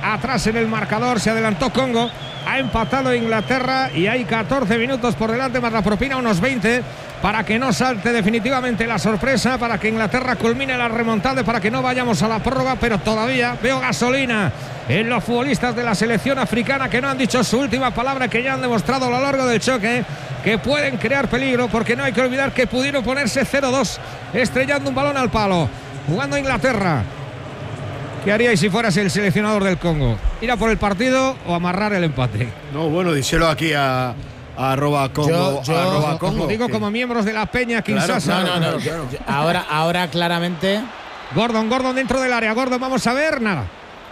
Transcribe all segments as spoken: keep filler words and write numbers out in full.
atrás en el marcador. Se adelantó Congo, ha empatado Inglaterra y hay catorce minutos por delante más la propina, unos veinte, para que no salte definitivamente la sorpresa, para que Inglaterra culmine la remontada, para que no vayamos a la prórroga. Pero todavía veo gasolina en los futbolistas de la selección africana, que no han dicho su última palabra, que ya han demostrado a lo largo del choque que pueden crear peligro, porque no hay que olvidar que pudieron ponerse cero dos estrellando un balón al palo, jugando a Inglaterra. ¿Qué haríais si fueras el seleccionador del Congo? ¿Ir a por el partido o amarrar el empate? No, bueno, díselo aquí a, a arroba Congo. Yo, yo arroba os Congo, lo digo que... como miembros de la Peña Kinshasa. Claro, no, no, no, yo, yo, ahora, ahora claramente. Gordon, Gordon dentro del área. Gordon, vamos a ver, nada.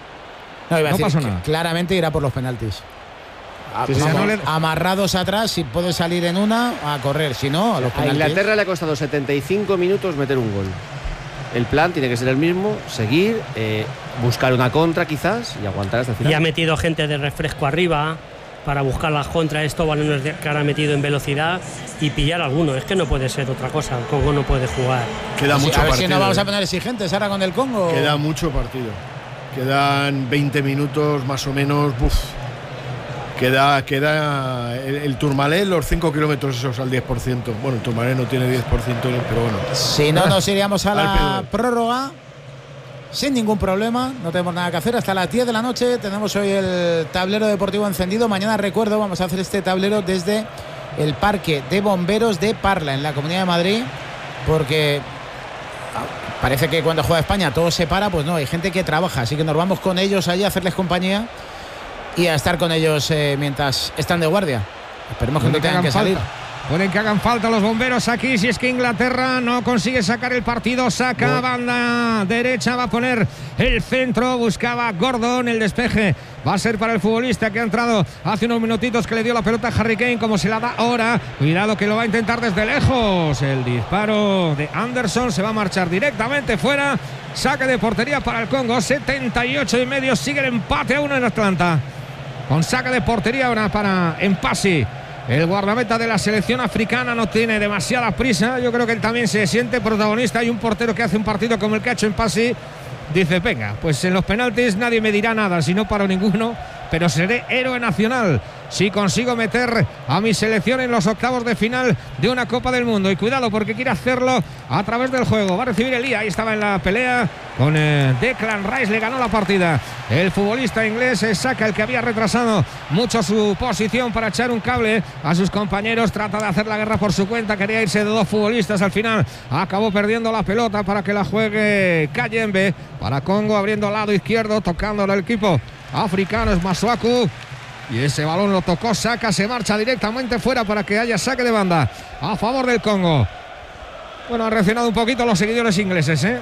No, iba a no decir, pasó nada. Claramente irá por los penaltis. Sí, sí, Vamos, no le... amarrados atrás, si puede salir en una, a correr. Si no, a los penaltis. A Inglaterra le ha costado setenta y cinco minutos meter un gol. El plan tiene que ser el mismo, seguir, eh, buscar una contra quizás y aguantar hasta el final. Y ha metido gente de refresco arriba para buscar las contras, estos balones que ahora ha metido en velocidad y pillar alguno. Es que no puede ser otra cosa. El Congo no puede jugar. Queda Así, mucho a ver partido. si no vamos a poner exigentes ahora con el Congo. Queda mucho partido. Quedan veinte minutos más o menos. Uf. Queda, queda el, el Tourmalet, los cinco kilómetros esos al diez por ciento. Bueno, el Tourmalet no tiene diez por ciento, pero bueno. Si no, nos iríamos a la prórroga sin ningún problema. No tenemos nada que hacer. Hasta las diez de la noche tenemos hoy el tablero deportivo encendido. Mañana, recuerdo, vamos a hacer este tablero desde el Parque de Bomberos de Parla, en la Comunidad de Madrid, porque parece que cuando juega España todo se para. Pues no, hay gente que trabaja, así que nos vamos con ellos allí a hacerles compañía y a estar con ellos eh, mientras están de guardia. Esperemos que no tengan que salir. Pueden que hagan falta los bomberos aquí, si es que Inglaterra no consigue sacar el partido. Saca banda derecha, va a poner el centro, buscaba Gordon, el despeje va a ser para el futbolista que ha entrado hace unos minutitos, que le dio la pelota a Harry Kane, como se la da ahora. Cuidado que lo va a intentar desde lejos. El disparo de Anderson se va a marchar directamente fuera. Saque de portería para el Congo, setenta y ocho y medio, sigue el empate a uno en Atlanta. Con saque de portería ahora para Mpassi. El guardameta de la selección africana no tiene demasiada prisa. Yo creo que él también se siente protagonista. Hay un portero que hace un partido como el que ha hecho Mpassi. Dice, venga, pues en los penaltis nadie me dirá nada, si no paro ninguno, pero seré héroe nacional si consigo meter a mi selección en los octavos de final de una Copa del Mundo. Y cuidado, porque quiere hacerlo a través del juego. Va a recibir Elía, ahí estaba en la pelea con eh, Declan Rice, le ganó la partida. El futbolista inglés saca el que había retrasado mucho su posición para echar un cable a sus compañeros. Trata de hacer la guerra por su cuenta, quería irse de dos futbolistas, al final acabó perdiendo la pelota para que la juegue Kayembe. Para Congo, abriendo al lado izquierdo, tocándolo el equipo africano, es Masuaku. Y ese balón lo tocó Saka, se marcha directamente fuera para que haya saque de banda a favor del Congo. Bueno, han reaccionado un poquito los seguidores ingleses, ¿eh?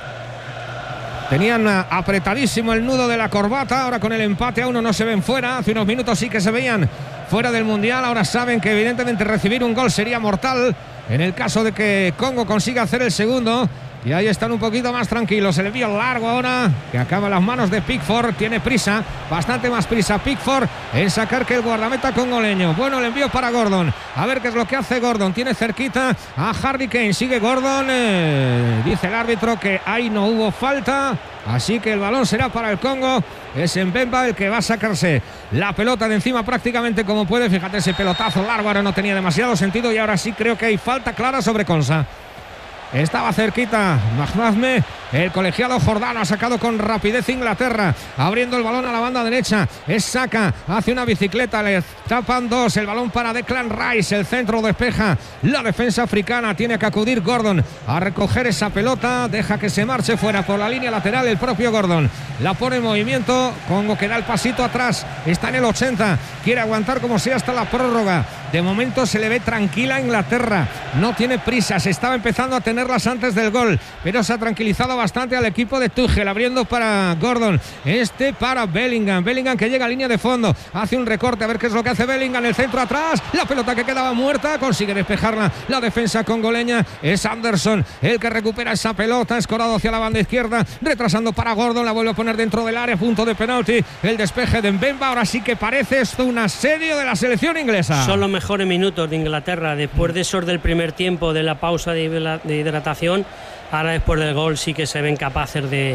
Tenían apretadísimo el nudo de la corbata. Ahora con el empate a uno no se ven fuera. Hace unos minutos sí que se veían fuera del Mundial. Ahora saben que evidentemente recibir un gol sería mortal en el caso de que Congo consiga hacer el segundo. Y ahí están un poquito más tranquilos. El envío largo ahora, que acaba en las manos de Pickford. Tiene prisa, bastante más prisa Pickford en sacar que el guardameta congoleño. Bueno, el envío para Gordon. A ver qué es lo que hace Gordon. Tiene cerquita a Harry Kane. Sigue Gordon. Eh, dice el árbitro que ahí no hubo falta. Así que el balón será para el Congo. Es Mbemba el que va a sacarse la pelota de encima prácticamente como puede. Fíjate, ese pelotazo largo ahora no tenía demasiado sentido. Y ahora sí creo que hay falta clara sobre Konsa. Estaba cerquita Mahrame, el colegiado jordano ha sacado con rapidez Inglaterra, abriendo el balón a la banda derecha. Es Saka, hace una bicicleta, le tapan dos, el balón para Declan Rice, el centro despeja la defensa africana. Tiene que acudir Gordon a recoger esa pelota, deja que se marche fuera por la línea lateral el propio Gordon. La pone en movimiento, Congo que da el pasito atrás, está en el ochenta, quiere aguantar como sea hasta la prórroga. De momento se le ve tranquila a Inglaterra, no tiene prisa, se estaba empezando a tenerlas antes del gol, pero se ha tranquilizado bastante al equipo de Tuchel, abriendo para Gordon, este para Bellingham, Bellingham que llega a línea de fondo, hace un recorte, a ver qué es lo que hace Bellingham, el centro atrás, la pelota que quedaba muerta, consigue despejarla la defensa congoleña, es Anderson el que recupera esa pelota, escorado hacia la banda izquierda, retrasando para Gordon, la vuelve a poner dentro del área, punto de penalti, el despeje de Mbemba. Ahora sí que parece esto un asedio de la selección inglesa. Son los mejores minutos de Inglaterra después de esos del primer tiempo, de la pausa de hidratación. Ahora después del gol sí que se ven capaces de,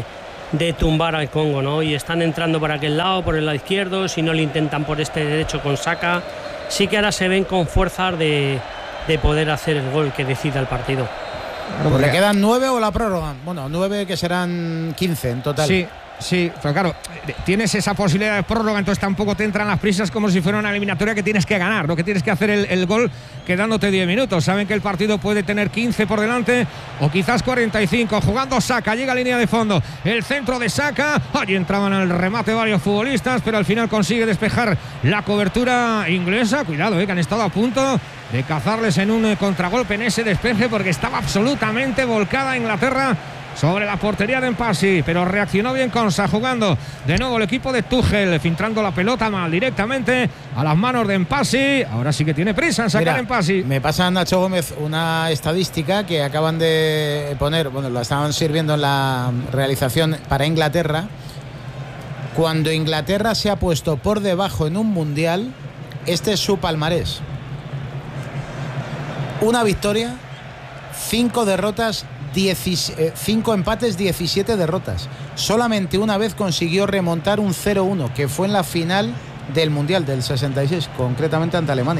de tumbar al Congo, ¿no? Y están entrando por aquel lado, por el lado izquierdo, si no lo intentan por este derecho con Saka, sí que ahora se ven con fuerzas de, de poder hacer el gol que decida el partido. Pues ¿le quedan nueve o la prórroga? Bueno, nueve que serán quince en total. Sí. Sí, pero claro, tienes esa posibilidad de prórroga, entonces tampoco te entran las prisas como si fuera una eliminatoria que tienes que ganar, ¿no? Que tienes que hacer el, el gol quedándote diez minutos. Saben que el partido puede tener quince por delante o quizás cuarenta y cinco. Jugando Saka, llega a línea de fondo. El centro de Saka. Allí entraban al remate varios futbolistas, pero al final consigue despejar la cobertura inglesa. Cuidado, eh, que han estado a punto de cazarles en un contragolpe en ese despeje porque estaba absolutamente volcada Inglaterra sobre la portería de Mpassi, pero reaccionó bien Konsa, jugando de nuevo el equipo de Tuchel, filtrando la pelota mal directamente a las manos de Mpassi. Ahora sí que tiene prisa en sacar Mpassi. Me pasa Nacho Gómez una estadística que acaban de poner, bueno, la estaban sirviendo en la realización para Inglaterra. Cuando Inglaterra se ha puesto por debajo en un mundial, este es su palmarés: una victoria, cinco derrotas, cinco empates, diecisiete derrotas. Solamente una vez consiguió remontar un cero uno, que fue en la final del Mundial del sesenta y seis, concretamente ante Alemania.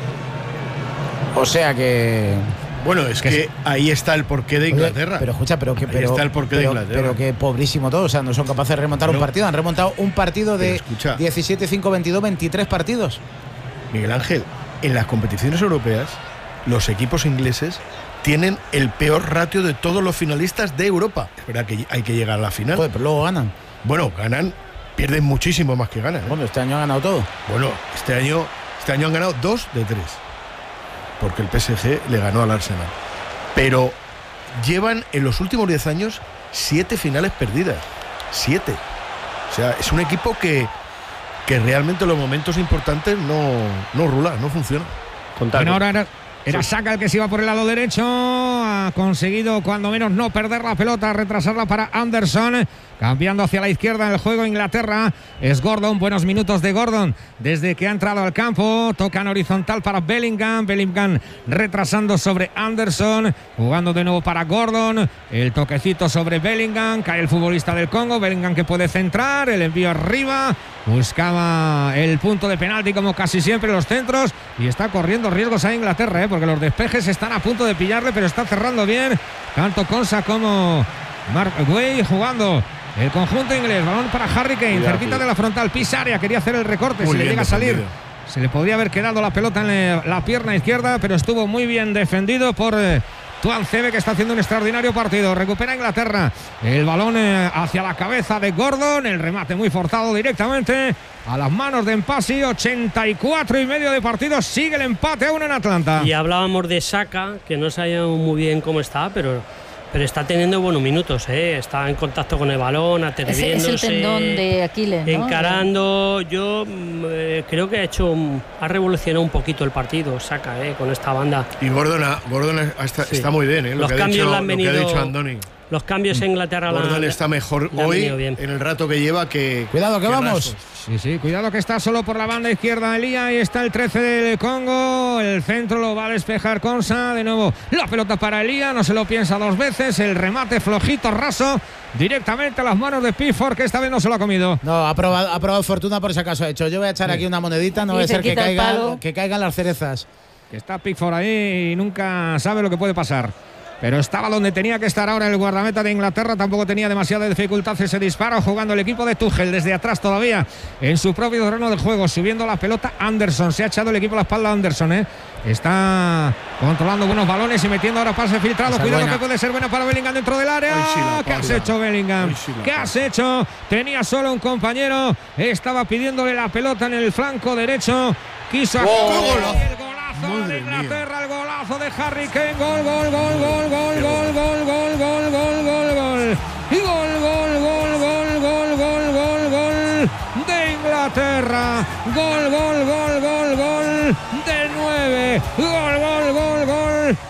O sea que... Bueno, es que, que ahí está el porqué de Inglaterra. Oye, pero escucha, pero que ahí pero, está el porqué pero, de Inglaterra. Pero que pobrísimo todo, o sea, no son capaces de remontar pero, un partido. Han remontado un partido de diecisiete, cinco, veintidós, veintitrés partidos. Miguel Ángel, en las competiciones europeas, los equipos ingleses tienen el peor ratio de todos los finalistas de Europa. Es verdad que hay que llegar a la final. Joder, pero luego ganan. Bueno, ganan, pierden muchísimo más que ganan, ¿eh? Bueno, este año han ganado todo. Bueno, este año, este año han ganado dos de tres. Porque el P S G le ganó al Arsenal. Pero llevan en los últimos diez años siete finales perdidas. Siete. O sea, es un equipo que, que realmente en los momentos importantes no, no rula, no funciona. Bueno, ahora era... Era Saka el que se iba por el lado derecho. Ha conseguido cuando menos no perder la pelota, retrasarla para Anderson. Cambiando hacia la izquierda en el juego Inglaterra. Es Gordon, buenos minutos de Gordon desde que ha entrado al campo. Tocan horizontal para Bellingham. Bellingham retrasando sobre Anderson. Jugando de nuevo para Gordon. El toquecito sobre Bellingham. Cae el futbolista del Congo. Bellingham que puede centrar. El envío arriba. Buscaba el punto de penalti como casi siempre los centros. Y está corriendo riesgos a Inglaterra, ¿eh? Porque los despejes están a punto de pillarle, pero está cerrando bien. Tanto Konsa como Mark Guay jugando. El conjunto inglés, balón para Harry Kane, cuidado, cerquita de la frontal, pisa área, quería hacer el recorte, muy si le llega defendido. A salir, se le podría haber quedado la pelota en la pierna izquierda, pero estuvo muy bien defendido por eh, Tuanzebe, que está haciendo un extraordinario partido. Recupera Inglaterra, el balón eh, hacia la cabeza de Gordon, el remate muy forzado directamente a las manos de Mpassi. Ochenta y cuatro y medio de partido, sigue el empate a uno en Atlanta. Y hablábamos de Saka, que no sabíamos muy bien cómo está, pero... Pero está teniendo buenos minutos, ¿eh? Está en contacto con el balón, atreviéndose. Es, es el tendón de Aquiles, ¿no? Encarando. Yo eh, creo que ha hecho, ha revolucionado un poquito el partido, Saka, ¿eh? Con esta banda. Y Gordon, Gordon está, sí. está muy bien, ¿eh? Lo, Los que cambios ha dicho, han venido, lo que ha dicho Andoni. Los cambios en Inglaterra. Gordon la, está mejor hoy en el rato que lleva que... Cuidado, que, que vamos. Rasos. Sí, sí, cuidado que está solo por la banda izquierda Elía. Ahí está el trece del Congo. El centro lo va a despejar Konsa. De nuevo la pelota para Elía. No se lo piensa dos veces. El remate flojito, raso, directamente a las manos de Pickford, que esta vez no se lo ha comido. No, ha probado, ha probado fortuna por si acaso ha hecho. Yo voy a echar sí. aquí una monedita. No va a ser que, caiga, que caigan las cerezas. Que está Pickford ahí y nunca sabe lo que puede pasar. Pero estaba donde tenía que estar ahora el guardameta de Inglaterra. Tampoco tenía demasiada dificultad ese disparo. Jugando el equipo de Tuchel desde atrás todavía en su propio terreno del juego. Subiendo la pelota Anderson. Se ha echado el equipo a la espalda a Anderson, ¿eh? Está controlando buenos balones y metiendo ahora pase filtrado. Esa Cuidado buena. Que puede ser buena para Bellingham dentro del área. Sí, ¿Qué has hecho, Bellingham? Sí, ¿Qué has hecho? Tenía solo un compañero. Estaba pidiéndole la pelota en el flanco derecho. Quiso hacer oh, el golazo de Inglaterra. Mía. El golazo de Harry Kane. Gol, gol, gol, gol, gol, gol, gol, gol, gol, gol, gol, gol. Y gol, gol, gol, gol, gol, gol, gol, gol de Inglaterra. Gol, gol, gol, gol, gol de nueve. Gol, gol, gol, gol de la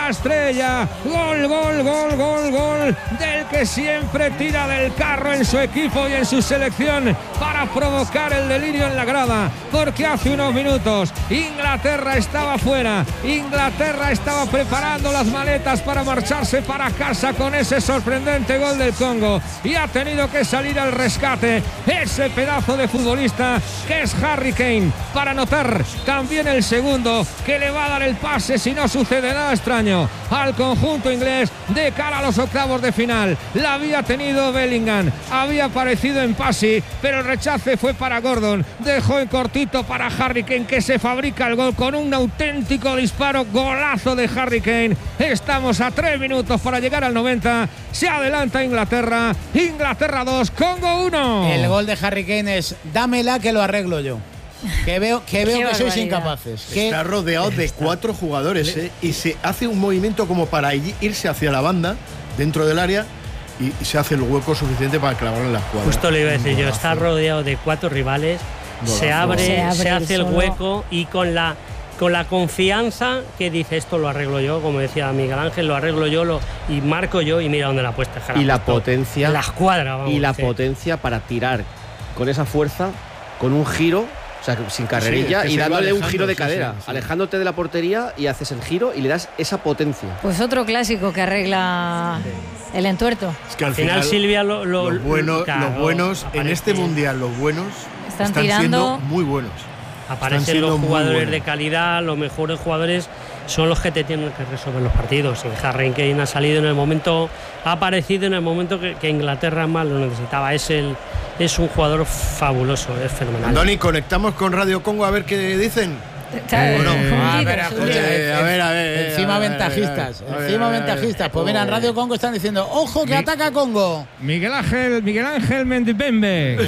la estrella. Gol, gol, gol, gol, gol del que siempre tira del carro en su equipo y en su selección para provocar el delirio en la grada, porque hace unos minutos Inglaterra estaba fuera, Inglaterra estaba preparando las maletas para marcharse para casa con ese sorprendente gol del Congo y ha tenido que salir al rescate ese pedazo de futbolista que es Harry Kane para anotar también el segundo que le va a dar el pase, si no sucede nada extraño, al conjunto inglés de cara a los octavos de final. La había tenido Bellingham, había aparecido en Pasi, pero el rechace fue para Gordon, dejó en cortito para Harry Kane, que se fabrica el gol con un auténtico disparo, golazo de Harry Kane. Estamos a tres minutos para llegar al noventa, se adelanta Inglaterra, Inglaterra dos, Congo uno. El gol de Harry Kane es dámela que lo arreglo yo. Que veo que, veo que sois incapaces. Está rodeado de está. cuatro jugadores ¿eh? Y se hace un movimiento como para irse hacia la banda, dentro del área, y, y se hace el hueco suficiente para clavarlo en la escuadra. Justo le iba a decir yo, está rodeado de cuatro rivales, se abre, se, abre se hace el solo. hueco y con la con la confianza que dice esto lo arreglo yo, como decía Miguel Ángel, lo arreglo yo lo, y marco yo y mira dónde la ha puesto. Y la potencia. La escuadra, vamos. Y la sí. potencia para tirar con esa fuerza, con un giro. O sea, sin carrerilla, sí, y dándole un giro de cadera, sí, sí, sí. alejándote de la portería y haces el giro y le das esa potencia. Pues otro clásico que arregla el entuerto. Es que al, al final, final Silvia lo, lo, los, bueno, claro, los buenos aparece, en este mundial, los buenos están, están tirando, siendo muy buenos. Aparecen los jugadores de calidad, los mejores jugadores son los que te tienen que resolver los partidos. Y Harry Kane ha salido en el momento, ha aparecido en el momento que, que Inglaterra más lo necesitaba. Es el es un jugador fabuloso, es fenomenal. Andoni, conectamos con Radio Congo a ver qué dicen. Eh, no? A ver, a ver, a ver, a ver. Encima a ver, ventajistas, a ver, a ver, encima a ver, ventajistas. Pues mira, en Radio Congo están diciendo, ojo que Mi, ataca Congo. Miguel Ángel, Miguel Ángel Mendibembe.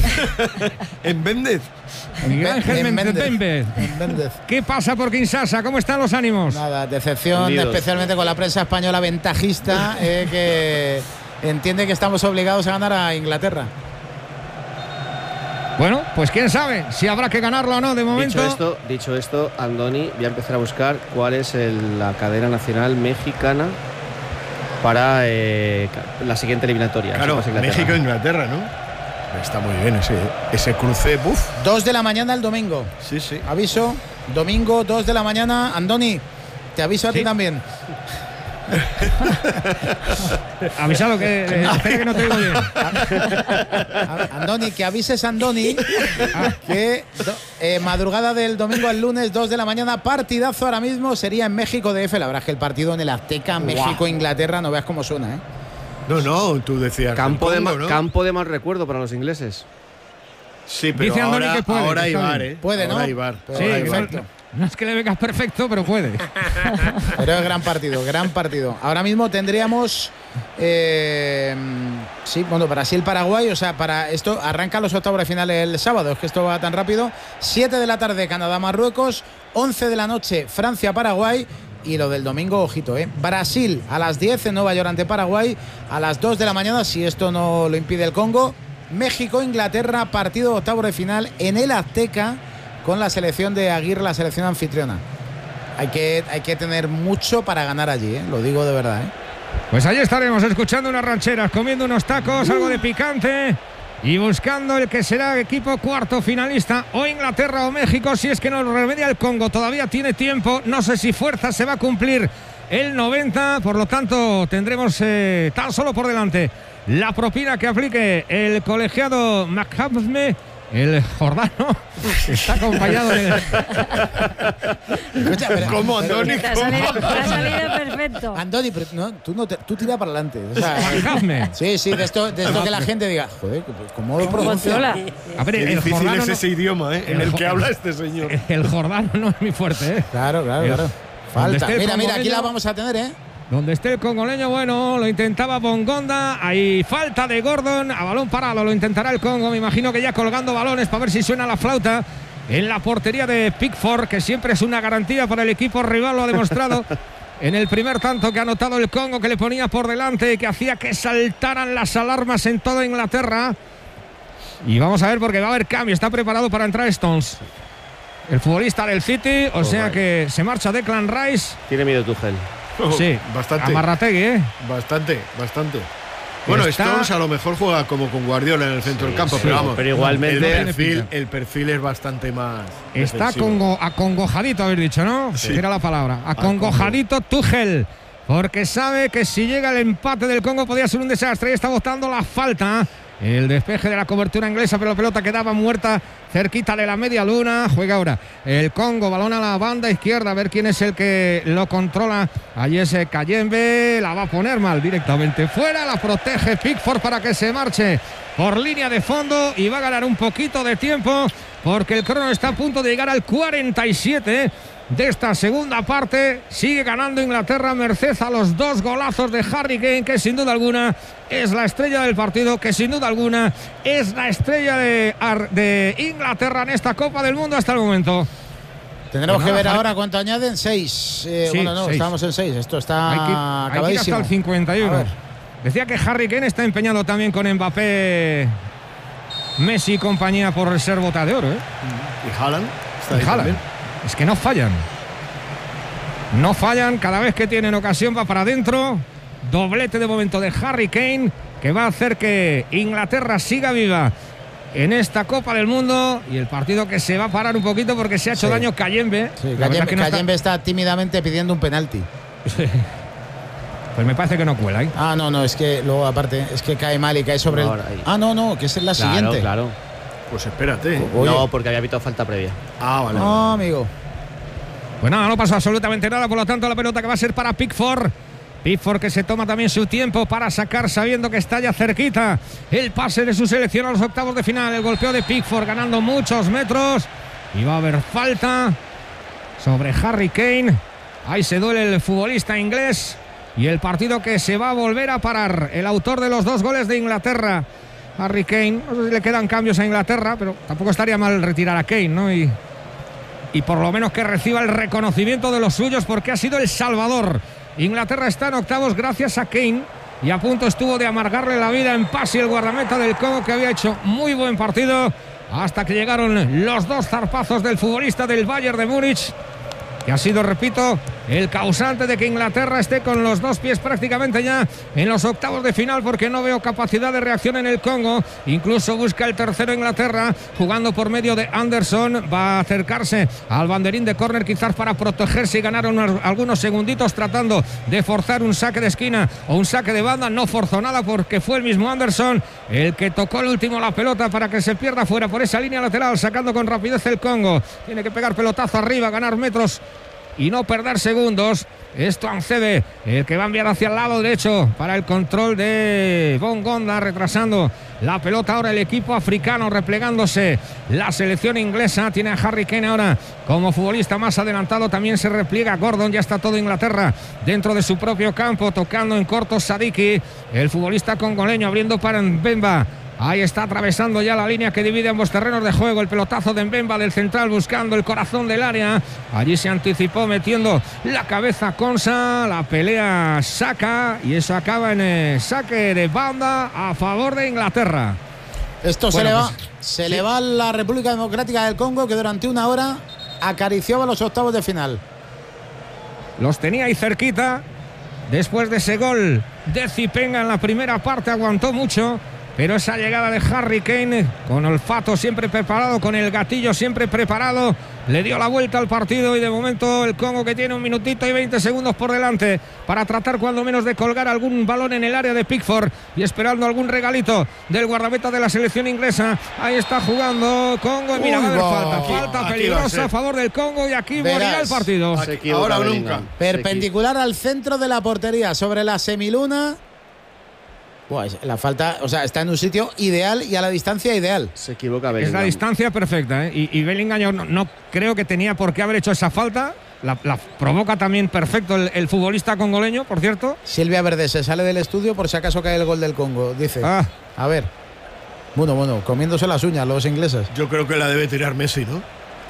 ¿En Méndez? Miguel Ángel Mendibembe. ¿Qué pasa por Kinshasa? ¿Cómo están los ánimos? Nada, decepción, Unidos. Especialmente con la prensa española ventajista, eh, que entiende que estamos obligados a ganar a Inglaterra. Bueno, pues quién sabe si habrá que ganarlo o no de momento. Dicho esto, dicho esto, Andoni, voy a empezar a buscar cuál es el, la cadena nacional mexicana para eh, la siguiente eliminatoria. Claro, México-Inglaterra, ¿no? Está muy bien ese, ese cruce. Buf. Dos de la mañana el domingo. Sí, sí. Aviso, domingo, dos de la mañana. Andoni, te aviso a ¿Sí? ti también. Avisado que eh, espera que no te digo bien. Andoni, que avises a Andoni que eh, madrugada del domingo al lunes, dos de la mañana, partidazo ahora mismo sería en México D F. La verdad es que el partido en el Azteca, México-Inglaterra, no veas cómo suena, ¿eh? No, no, tú decías campo, Congo, de mal, ¿no? campo de mal recuerdo para los ingleses. Sí, pero dice ahora, que puede, ahora hay que bar, ¿eh? Puede, ¿no? Ahora hay bar. Sí, ahora hay bar. perfecto. No es que le vengas perfecto, pero puede. Pero es gran partido, gran partido. Ahora mismo tendríamos eh, sí, bueno, Brasil-Paraguay, o sea, para esto arranca los octavos de final el sábado, es que esto va tan rápido. siete de la tarde Canadá-Marruecos, once de la noche Francia-Paraguay. Y lo del domingo, ojito, ¿eh? Brasil a las diez en Nueva York ante Paraguay, a las dos de la mañana, si esto no lo impide el Congo, México-Inglaterra, partido de octavos de final en el Azteca con la selección de Aguirre, la selección anfitriona. Hay que, hay que tener mucho para ganar allí, ¿eh? Lo digo de verdad, ¿eh? Pues allí estaremos escuchando unas rancheras, comiendo unos tacos, uh. algo de picante y buscando el que será equipo cuarto finalista, o Inglaterra o México, si es que no lo remedia el Congo. Todavía tiene tiempo, no sé si fuerza se va a cumplir el noventa, por lo tanto tendremos eh, tan solo por delante la propina que aplique el colegiado McHamsme, el jordano, está acompañado de... Escucha, pero, ¿Cómo, pero, Andoni? Te ha salido, te ha salido perfecto. Andoni, pero no, tú, no te, tú tira para adelante. O sea, Hazme. sí, sí, de esto, de esto que la gente diga, joder, ¿cómo lo pronuncia? A ver, Qué el difícil jordano es no, ese idioma, ¿eh? En el que habla este señor. el jordano no es muy fuerte, ¿eh? Claro, claro, El- claro. Falta. esté el Mira, mira, aquí congoleño- la vamos a tener, ¿eh? Donde esté el congoleño, bueno, lo intentaba Bongonda, hay falta de Gordon, a balón parado, lo intentará el Congo, me imagino que ya colgando balones para ver si suena la flauta en la portería de Pickford, que siempre es una garantía para el equipo rival, lo ha demostrado en el primer tanto que ha anotado el Congo, que le ponía por delante y que hacía que saltaran las alarmas en toda Inglaterra. Y vamos a ver porque va a haber cambio, está preparado para entrar Stones, el futbolista del City, o sea que se marcha Declan Rice. Tiene miedo Tuchel. Oh, sí, bastante. Amarrategui, ¿eh? Bastante, bastante. Bueno, Está... Stones a lo mejor juega como con Guardiola en el centro sí, del campo, sí, pero vamos. Pero igualmente el perfil, el perfil es bastante más. Está defensivo. acongojadito, habéis dicho, ¿no? Sí. Era la palabra. Acongojadito Tuchel. Porque sabe que si llega el empate del Congo podría ser un desastre. Y está votando la falta. El despeje de la cobertura inglesa, pero la pelota quedaba muerta cerquita de la media luna. Juega ahora el Congo, balón a la banda izquierda, a ver quién es el que lo controla. Ahí es Kayembe, la va a poner mal directamente fuera, la protege Pickford para que se marche por línea de fondo y va a ganar un poquito de tiempo porque el crono está a punto de llegar al cuarenta y siete de esta segunda parte. Sigue ganando Inglaterra merced a los dos golazos de Harry Kane, que sin duda alguna es la estrella del partido, que sin duda alguna es la estrella de, de Inglaterra en esta Copa del Mundo hasta el momento. Tendremos pues que nada, ver Harry... ahora cuánto añaden. Seis. Eh, sí, bueno, no, seis. Estamos en seis. Esto está hay que, acabadísimo. Hay que ir hasta el cincuenta y uno. Decía que Harry Kane está empeñado también con Mbappé, Messi y compañía por ser bota de oro, ¿eh? Y Haaland. Está y Haaland. Es que no fallan. No fallan, cada vez que tienen ocasión va para adentro. Doblete de momento de Harry Kane, que va a hacer que Inglaterra siga viva en esta Copa del Mundo, y el partido que se va a parar un poquito porque se ha hecho sí. daño Kayembe. Sí, Kayembe, no Kayembe está... está tímidamente pidiendo un penalti. Pues me parece que no cuela, ¿eh? Ah, no, no, es que luego aparte, es que cae mal y cae sobre no, el... Ah, no, no, que es la claro, siguiente. Claro, pues espérate. Oye. No, porque había visto falta previa. Ah, vale. No, amigo. Pues nada, no pasa absolutamente nada, por lo tanto la pelota que va a ser para Pickford. Pickford, que se toma también su tiempo para sacar, sabiendo que está ya cerquita el pase de su selección a los octavos de final. El golpeo de Pickford ganando muchos metros y va a haber falta sobre Harry Kane. Ahí se duele el futbolista inglés y el partido que se va a volver a parar. El autor de los dos goles de Inglaterra, Harry Kane. No sé si le quedan cambios a Inglaterra, pero tampoco estaría mal retirar a Kane, ¿no? Y, y por lo menos que reciba el reconocimiento de los suyos, porque ha sido el salvador. Inglaterra está en octavos gracias a Kane, y a punto estuvo de amargarle la vida en Pasi, el guardameta del Congo, que había hecho muy buen partido hasta que llegaron los dos zarpazos del futbolista del Bayern de Múnich, que ha sido, repito, el causante de que Inglaterra esté con los dos pies prácticamente ya en los octavos de final, porque no veo capacidad de reacción en el Congo. Incluso busca el tercero Inglaterra, jugando por medio de Anderson. Va a acercarse al banderín de córner, quizás para protegerse y ganar unos, algunos segunditos, tratando de forzar un saque de esquina o un saque de banda. No forzó nada porque fue el mismo Anderson el que tocó el último la pelota para que se pierda fuera por esa línea lateral, sacando con rapidez el Congo. Tiene que pegar pelotazo arriba, ganar metros y no perder segundos. Esto Ancebe, el que va a enviar hacia el lado derecho para el control de Bongonda, retrasando la pelota ahora el equipo africano, replegándose la selección inglesa. Tiene a Harry Kane ahora como futbolista más adelantado, también se repliega Gordon. Ya está todo Inglaterra dentro de su propio campo, tocando en corto Sadiki, el futbolista congoleño, abriendo para Mbemba. Ahí está atravesando ya la línea que divide ambos terrenos de juego. El pelotazo de Mbemba del central, buscando el corazón del área. Allí se anticipó metiendo la cabeza Konsa. La pelea saca y eso acaba en el saque de banda a favor de Inglaterra. Esto bueno, se, le va, pues, se sí. le va a la República Democrática del Congo, que durante una hora acariciaba los octavos de final. Los tenía ahí cerquita. Después de ese gol de Zipenga en la primera parte, aguantó mucho. Pero esa llegada de Harry Kane, con olfato siempre preparado, con el gatillo siempre preparado, le dio la vuelta al partido. Y de momento el Congo, que tiene un minutito y veinte segundos por delante para tratar cuando menos de colgar algún balón en el área de Pickford, y esperando algún regalito del guardameta de la selección inglesa. Ahí está jugando Congo. Y mira, Uy, va a haber falta, aquí, falta aquí peligrosa a, a favor del Congo, y aquí morirá el partido. Aquí, ahora o nunca. Perpendicular al centro de la portería, sobre la semiluna. Pues la falta, o sea, está en un sitio ideal y a la distancia ideal. Se equivoca Bellingham. Es la distancia perfecta, ¿eh? Y, y Bellingham no, no creo que tenía por qué haber hecho esa falta. La, la provoca también perfecto el, el futbolista congoleño, por cierto. Silvia Verde se sale del estudio por si acaso cae el gol del Congo, dice. Ah. A ver. Bueno, bueno, comiéndose las uñas los ingleses. Yo creo que la debe tirar Messi, ¿no?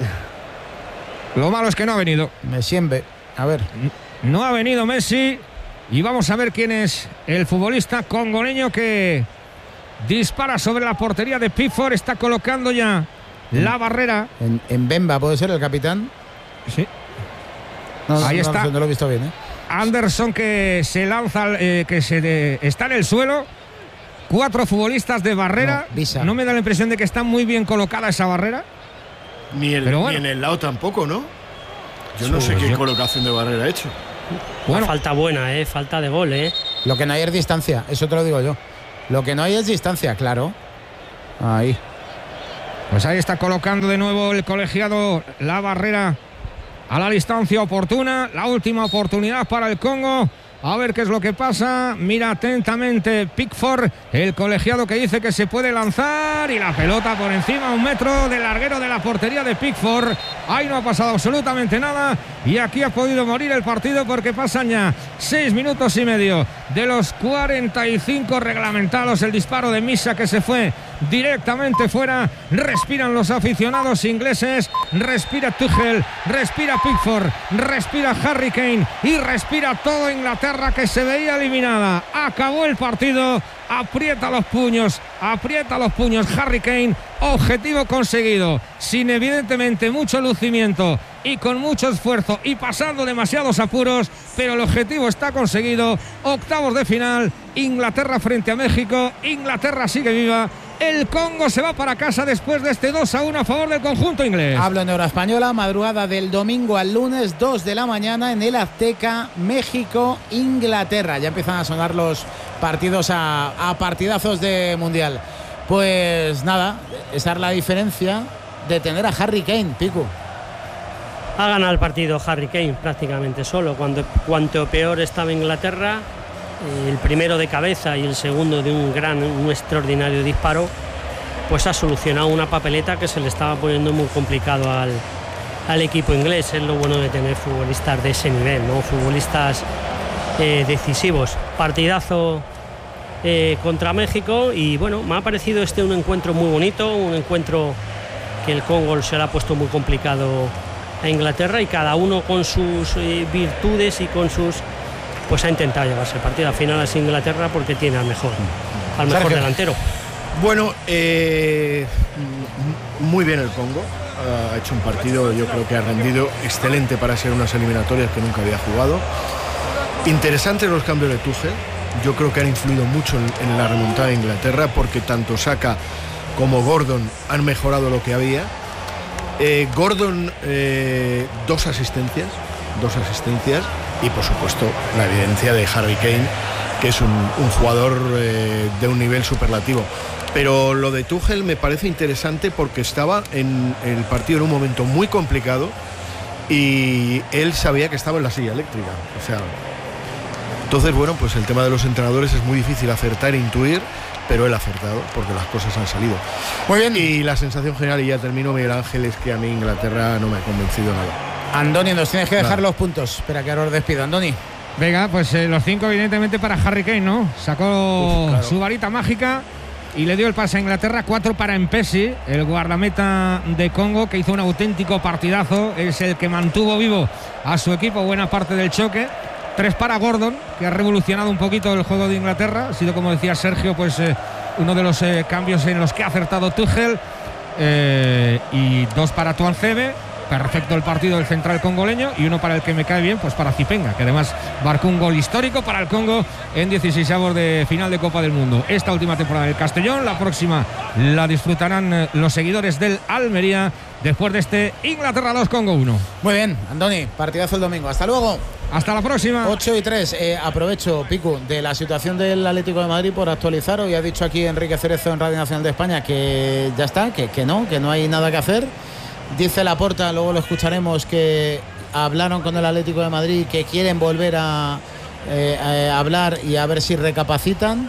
Lo malo es que no ha venido. Messi, a ver. No ha venido Messi. Y vamos a ver quién es el futbolista congoleño que dispara sobre la portería de Pickford. Está colocando ya en, la barrera. En, en Mbemba puede ser el capitán. Sí. No, Ahí no, está. No, no lo he visto bien, ¿eh? Anderson que se lanza, eh, que se de, está en el suelo. Cuatro futbolistas de barrera. No, no me da la impresión de que está muy bien colocada esa barrera. Ni, el, bueno. ni en el lado tampoco, ¿no? Yo no sé qué yo... colocación de barrera ha hecho. Bueno. Falta buena, ¿eh? Falta de gol, ¿eh? Lo que no hay es distancia, eso te lo digo yo. Lo que no hay es distancia, claro. Ahí. Pues ahí está colocando de nuevo el colegiado la barrera a la distancia oportuna. La última oportunidad para el Congo. A ver qué es lo que pasa. Mira atentamente Pickford, el colegiado que dice que se puede lanzar. Y la pelota por encima, un metro del larguero de la portería de Pickford. Ahí no ha pasado absolutamente nada. Y aquí ha podido morir el partido porque pasan ya seis minutos y medio de los cuarenta y cinco reglamentados. El disparo de Misa que se fue directamente fuera. Respiran los aficionados ingleses. Respira Tuchel, respira Pickford, respira Harry Kane y respira todo Inglaterra, que se veía eliminada. Acabó el partido. Aprieta los puños, aprieta los puños Harry Kane. Objetivo conseguido, sin evidentemente mucho lucimiento y con mucho esfuerzo y pasando demasiados apuros, pero el objetivo está conseguido. Octavos de final, Inglaterra frente a México. Inglaterra sigue viva. El Congo se va para casa después de este dos a uno a favor del conjunto inglés. Hablo en hora española, madrugada del domingo al lunes, dos de la mañana en el Azteca, México, Inglaterra. Ya empiezan a sonar los partidos a, a partidazos de Mundial. Pues nada, esa es la diferencia de tener a Harry Kane, Pico. Ha ganado el partido Harry Kane prácticamente solo. Cuando, cuanto peor estaba Inglaterra, el primero de cabeza y el segundo de un gran, un extraordinario disparo, pues ha solucionado una papeleta que se le estaba poniendo muy complicado al, al equipo inglés. Es lo bueno de tener futbolistas de ese nivel, ¿no? Futbolistas eh, decisivos. Partidazo eh, contra México y bueno, me ha parecido este un encuentro muy bonito, un encuentro que el Congo se le ha puesto muy complicado a Inglaterra y cada uno con sus eh, virtudes y con sus... pues ha intentado llevarse el partido. Al final es Inglaterra porque tiene al mejor, al mejor Sergio. delantero. Bueno, eh, muy bien el Congo. Ha hecho un partido, yo creo que ha rendido excelente para ser unas eliminatorias que nunca había jugado. Interesantes los cambios de Tuchel. Yo creo que han influido mucho en, en la remontada de Inglaterra porque tanto Saka como Gordon han mejorado lo que había. Eh, Gordon, eh, dos asistencias, dos asistencias. Y por supuesto la evidencia de Harry Kane, que es un, un jugador eh, de un nivel superlativo. Pero lo de Tuchel me parece interesante porque estaba en el partido en un momento muy complicado y él sabía que estaba en la silla eléctrica. O sea, entonces bueno, pues el tema de los entrenadores es muy difícil acertar e intuir, pero él ha acertado porque las cosas han salido. Muy bien. Y la sensación general, y ya termino, Miguel Ángel, es que a mí Inglaterra no me ha convencido nada. Andoni, nos tienes que dejar claro los puntos. Espera que ahora os despido, Andoni. Venga, pues eh, los cinco evidentemente para Harry Kane, ¿no? Sacó Uf, claro. su varita mágica y le dio el pase a Inglaterra. Cuatro para Mpesi, el guardameta de Congo, que hizo un auténtico partidazo. Es el que mantuvo vivo a su equipo buena parte del choque. Tres para Gordon, que ha revolucionado un poquito el juego de Inglaterra. Ha sido, como decía Sergio, pues eh, uno de los eh, cambios en los que ha acertado Tuchel. Eh, y dos para Tuanzebe. Perfecto el partido del central congoleño. Y uno para el que me cae bien, pues para Zipenga, que además marcó un gol histórico para el Congo en dieciseisavos de final de Copa del Mundo. Esta última temporada del Castellón, la próxima la disfrutarán los seguidores del Almería después de este Inglaterra dos, Congo uno. Muy bien, Andoni, partidazo el domingo. Hasta luego. Hasta la próxima. ocho y tres. Eh, aprovecho, Picu, de la situación del Atlético de Madrid por actualizar. Hoy ha dicho aquí Enrique Cerezo en Radio Nacional de España que ya está, que, que no, que no hay nada que hacer. Dice Laporta, luego lo escucharemos, que hablaron con el Atlético de Madrid, que quieren volver a, eh, a hablar y a ver si recapacitan.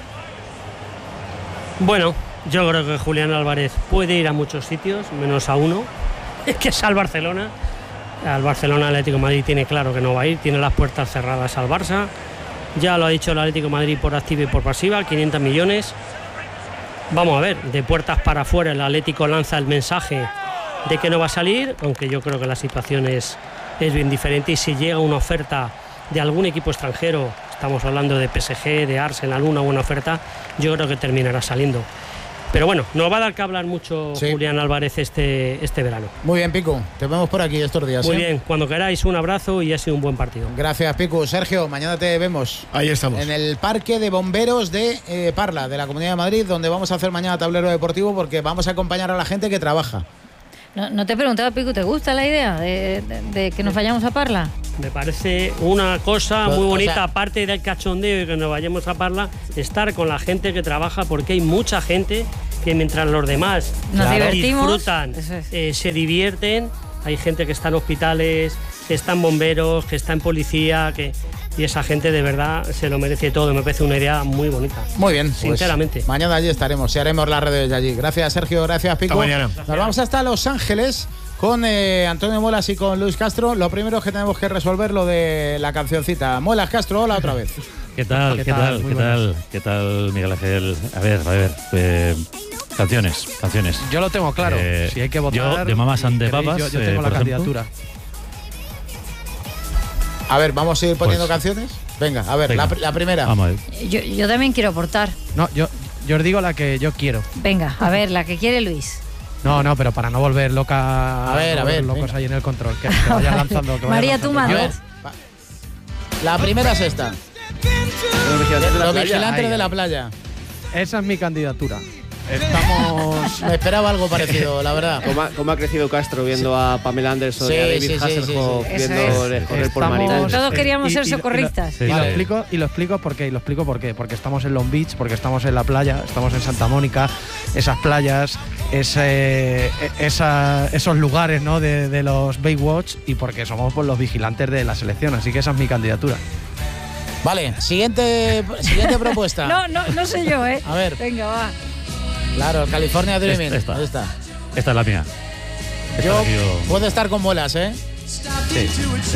Bueno, yo creo que Julián Álvarez puede ir a muchos sitios, menos a uno, que es al Barcelona. Al Barcelona Atlético de Madrid tiene claro que no va a ir, tiene las puertas cerradas al Barça. Ya lo ha dicho el Atlético de Madrid por activa y por pasiva, quinientos millones. Vamos a ver, de puertas para afuera el Atlético lanza el mensaje de que no va a salir, aunque yo creo que la situación es, es bien diferente, y si llega una oferta de algún equipo extranjero, estamos hablando de P S G, de Arsenal, una buena oferta, yo creo que terminará saliendo. Pero bueno, nos va a dar que hablar mucho sí. Julián Álvarez este, este verano. Muy bien, Picu. Te vemos por aquí estos días. Muy ¿eh? bien, cuando queráis, un abrazo y ha sido un buen partido. Gracias, Picu. Sergio, mañana te vemos. Ahí estamos. En el Parque de Bomberos de eh, Parla, de la Comunidad de Madrid, donde vamos a hacer mañana tablero deportivo porque vamos a acompañar a la gente que trabaja. No, no te he preguntado, Picu, ¿te gusta la idea de, de, de que nos vayamos a Parla? Me parece una cosa muy bonita, o sea, aparte del cachondeo y que nos vayamos a Parla, estar con la gente que trabaja, porque hay mucha gente que mientras los demás nos claro, divertimos, disfrutan, es. eh, se divierten. Hay gente que está en hospitales, que está en bomberos, que está en policía, que y esa gente de verdad se lo merece todo. Me parece una idea muy bonita. Muy bien, sinceramente. Pues mañana allí estaremos, y haremos las redes de allí. Gracias, Sergio, gracias, Pico. Hasta mañana. Nos vamos hasta Los Ángeles con eh, Antonio Muelas y con Luis Castro. Lo primero es que tenemos que resolver lo de la cancioncita. Muelas, Castro, hola otra vez. ¿Qué tal? ¿Qué, ¿Qué tal? ¿Qué tal? ¿Qué tal, Miguel Ángel? A ver, a ver. Eh, canciones, canciones. Yo lo tengo claro. Eh, si hay que votar. Yo, de Mamas and the Papas. Yo, yo tengo eh, la candidatura. A ver, vamos a ir poniendo pues, canciones. Venga, a ver, venga. La, la primera. Vamos a ver. Yo, yo también quiero aportar. No, yo, yo os digo la que yo quiero. Venga, a ver, la que quiere Luis. No, no, pero para no volver loca. A ver, no a ver. Locos venga. ahí en el control. Que, que vayan lanzando. Que vayan María, lanzando. tú mandas. La primera es esta. Los vigilantes de la Los playa. vigilantes Ahí, de la ahí. playa. Esa es mi candidatura. Estamos. Me esperaba algo parecido, la verdad. ¿Cómo ha, cómo ha crecido Castro viendo sí. a Pamela Anderson Sí, y a David sí, sí, Hasselhoff sí, sí, sí. viendo correr por Marina? Todos queríamos y- ser y- socorristas. Y, lo, y, Vale. lo explico, y lo explico por qué, y lo explico por qué. Porque estamos en Long Beach, porque estamos en la playa, estamos en Santa Mónica, esas playas, ese, esa, esos lugares, ¿no? de, de los Baywatch, y porque somos pues, los vigilantes de la selección. Así que esa es mi candidatura. Vale, siguiente, siguiente propuesta. No, no, no sé yo, ¿eh? A ver. Venga, va. Claro, California Dreaming. Esta, esta. Ahí está. Esta es la mía. Esta Yo ha sido- puedo estar con Muelas, ¿eh? Sí, sí, sí.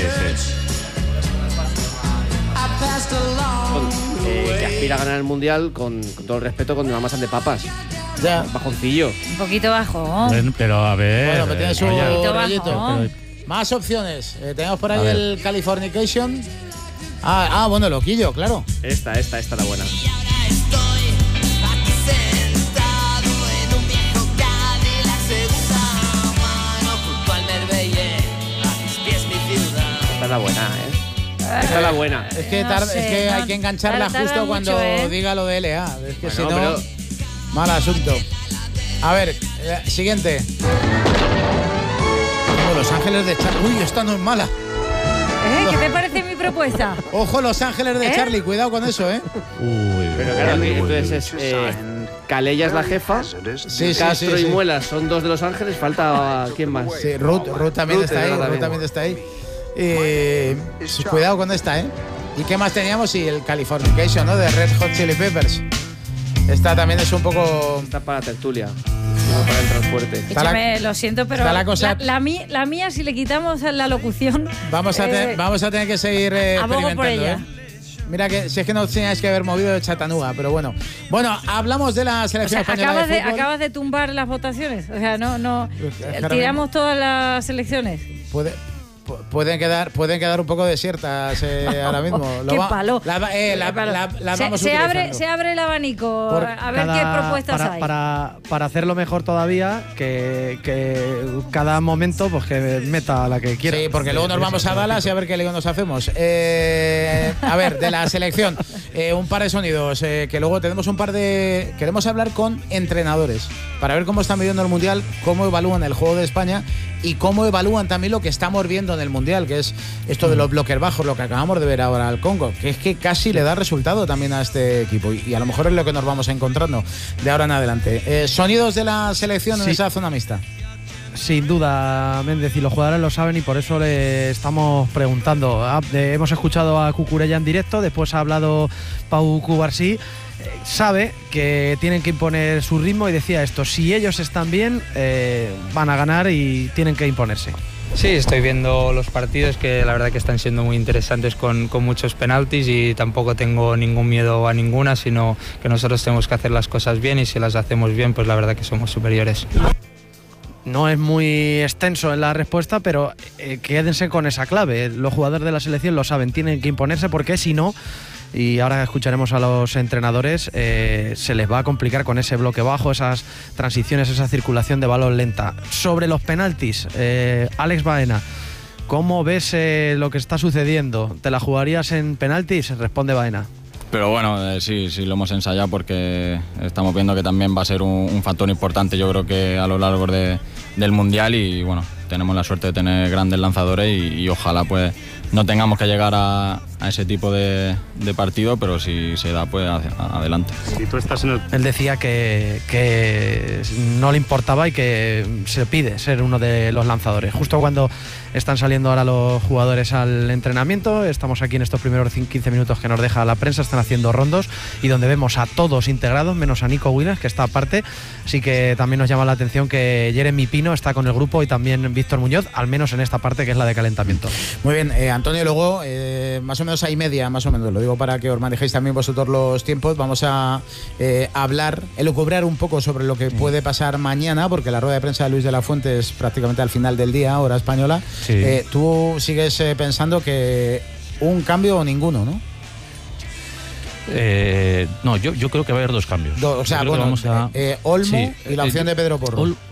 Con- eh, que aspira a ganar el mundial con, con todo el respeto con Mamas and the Papas. Ya. Bajoncillo. Un poquito bajo. Bueno, pero a ver. Bueno, pero tiene su eh, vaya. Poquito rollito. bajo. Pero- Más opciones. Eh, tenemos por A ahí ver. el Californication. Ah, ah, bueno, Loquillo, claro. Esta, esta, esta la buena. Esta es la buena, ¿eh? Esta es la buena. Es que, No tarda- sé, es que hay no- que engancharla tarda justo mucho, cuando ¿eh? diga lo de L A. Es que Bueno, si no, pero- mal asunto. A ver, eh, siguiente. Ojo, Los Ángeles de Charlie. Uy, esta no es mala. ¿Eh? ¿Qué te parece mi propuesta? Ojo, Los Ángeles de ¿Eh? Charlie. Cuidado con eso, ¿eh? Uy, Pero claro, aquí, entonces es eh, Calella es la jefa, Sí, sí, Castro sí, sí. y Muelas son dos de Los Ángeles, falta ¿quién más? Sí, Ruth, Ruth también Ruth está ahí. es verdad, Ruth también está ahí. Eh, sí, cuidado con esta, ¿eh? ¿Y qué más teníamos? Y el Californication, ¿no? De Red Hot Chili Peppers. Esta también es un poco. Está para la tertulia, no para entrar fuerte. Está la- Échame, lo siento, pero está la cosa- la, la mí- la mía, si le quitamos la locución, Vamos a, te- eh, vamos a tener que seguir eh, abogo por experimentando, ella. ¿eh? Mira que si es que no teníais que haber movido de Chattanooga, pero bueno. Bueno, hablamos de la O selección sea, española acabas de de, fútbol. acabas de tumbar las votaciones. O sea, no, no. Es que eh, ahora Tiramos todas las selecciones. Puede- pu- pueden quedar pueden quedar un poco desiertas eh, ahora mismo. Lo Qué va- palo. La, va- eh, la- Qué palo. la- la se, vamos se abre, utilizando. se abre el abanico. Por a ver cada- qué propuestas para, hay. Para, para hacerlo mejor todavía, que, que cada momento pues que meta la que quiera. Sí, porque luego nos vamos a Dallas y a ver qué lío nos hacemos. Eh, a ver, de la selección, eh, un par de sonidos, eh, que luego tenemos un par de... Queremos hablar con entrenadores para ver cómo están viviendo el Mundial, cómo evalúan el juego de España y cómo evalúan también lo que estamos viendo en el Mundial, que es esto de los bloques bajos, lo que acabamos de ver ahora al Congo, que es que casi le da resultado también a este equipo y, y a lo mejor es lo que nos vamos encontrando de ahora en adelante. Eh, sonidos de la selección en Sí. esa zona mixta. Sin duda, Méndez, y los jugadores lo saben y por eso le estamos preguntando. Ah, de- hemos escuchado a Cucurella en directo, después ha hablado Pau Cubarsí. Eh, sabe que tienen que imponer su ritmo y decía esto, si ellos están bien, eh, van a ganar y tienen que imponerse. Sí, estoy viendo los partidos que la verdad que están siendo muy interesantes con, con muchos penaltis y tampoco tengo ningún miedo a ninguna, sino que nosotros tenemos que hacer las cosas bien y si las hacemos bien, pues la verdad que somos superiores. No es muy extenso en la respuesta, pero eh, quédense con esa clave. Los jugadores de la selección lo saben, tienen que imponerse porque si no, y ahora escucharemos a los entrenadores, eh, se les va a complicar con ese bloque bajo, esas transiciones, esa circulación de balón lenta. Sobre los penaltis, eh, Alex Baena, ¿cómo ves eh, lo que está sucediendo? ¿Te la jugarías en penaltis? Responde Baena. Pero bueno, eh, sí, sí lo hemos ensayado porque estamos viendo que también va a ser un, un factor importante, yo creo que a lo largo de, del Mundial, y bueno, tenemos la suerte de tener grandes lanzadores y, y ojalá pues no tengamos que llegar a, a ese tipo de, de partido, pero si se da pues hacia, adelante. Si tú estás en el... Él decía que, que no le importaba y que se pide ser uno de los lanzadores. Justo cuando están saliendo ahora los jugadores al entrenamiento, estamos aquí en estos primeros quince minutos que nos deja la prensa, están haciendo rondos y donde vemos a todos integrados, menos a Nico Williams, que está aparte. Así que también nos llama la atención que Jeremy Pino está con el grupo y también Víctor Muñoz, al menos en esta parte que es la de calentamiento. Muy bien, eh, Antonio, luego eh, más o menos hay media, más o menos, lo digo para que os manejéis también vosotros los tiempos. Vamos a eh, hablar, elucubrar un poco sobre lo que puede pasar mañana, porque la rueda de prensa de Luis de la Fuente es prácticamente al final del día, hora española. Sí. Eh, tú sigues eh, pensando que un cambio o ninguno, ¿no? Eh, no, yo, yo creo que va a haber dos cambios. Do, o sea, bueno, vamos a... eh, Olmo sí, y la opción eh, de Pedro Porro. Ol...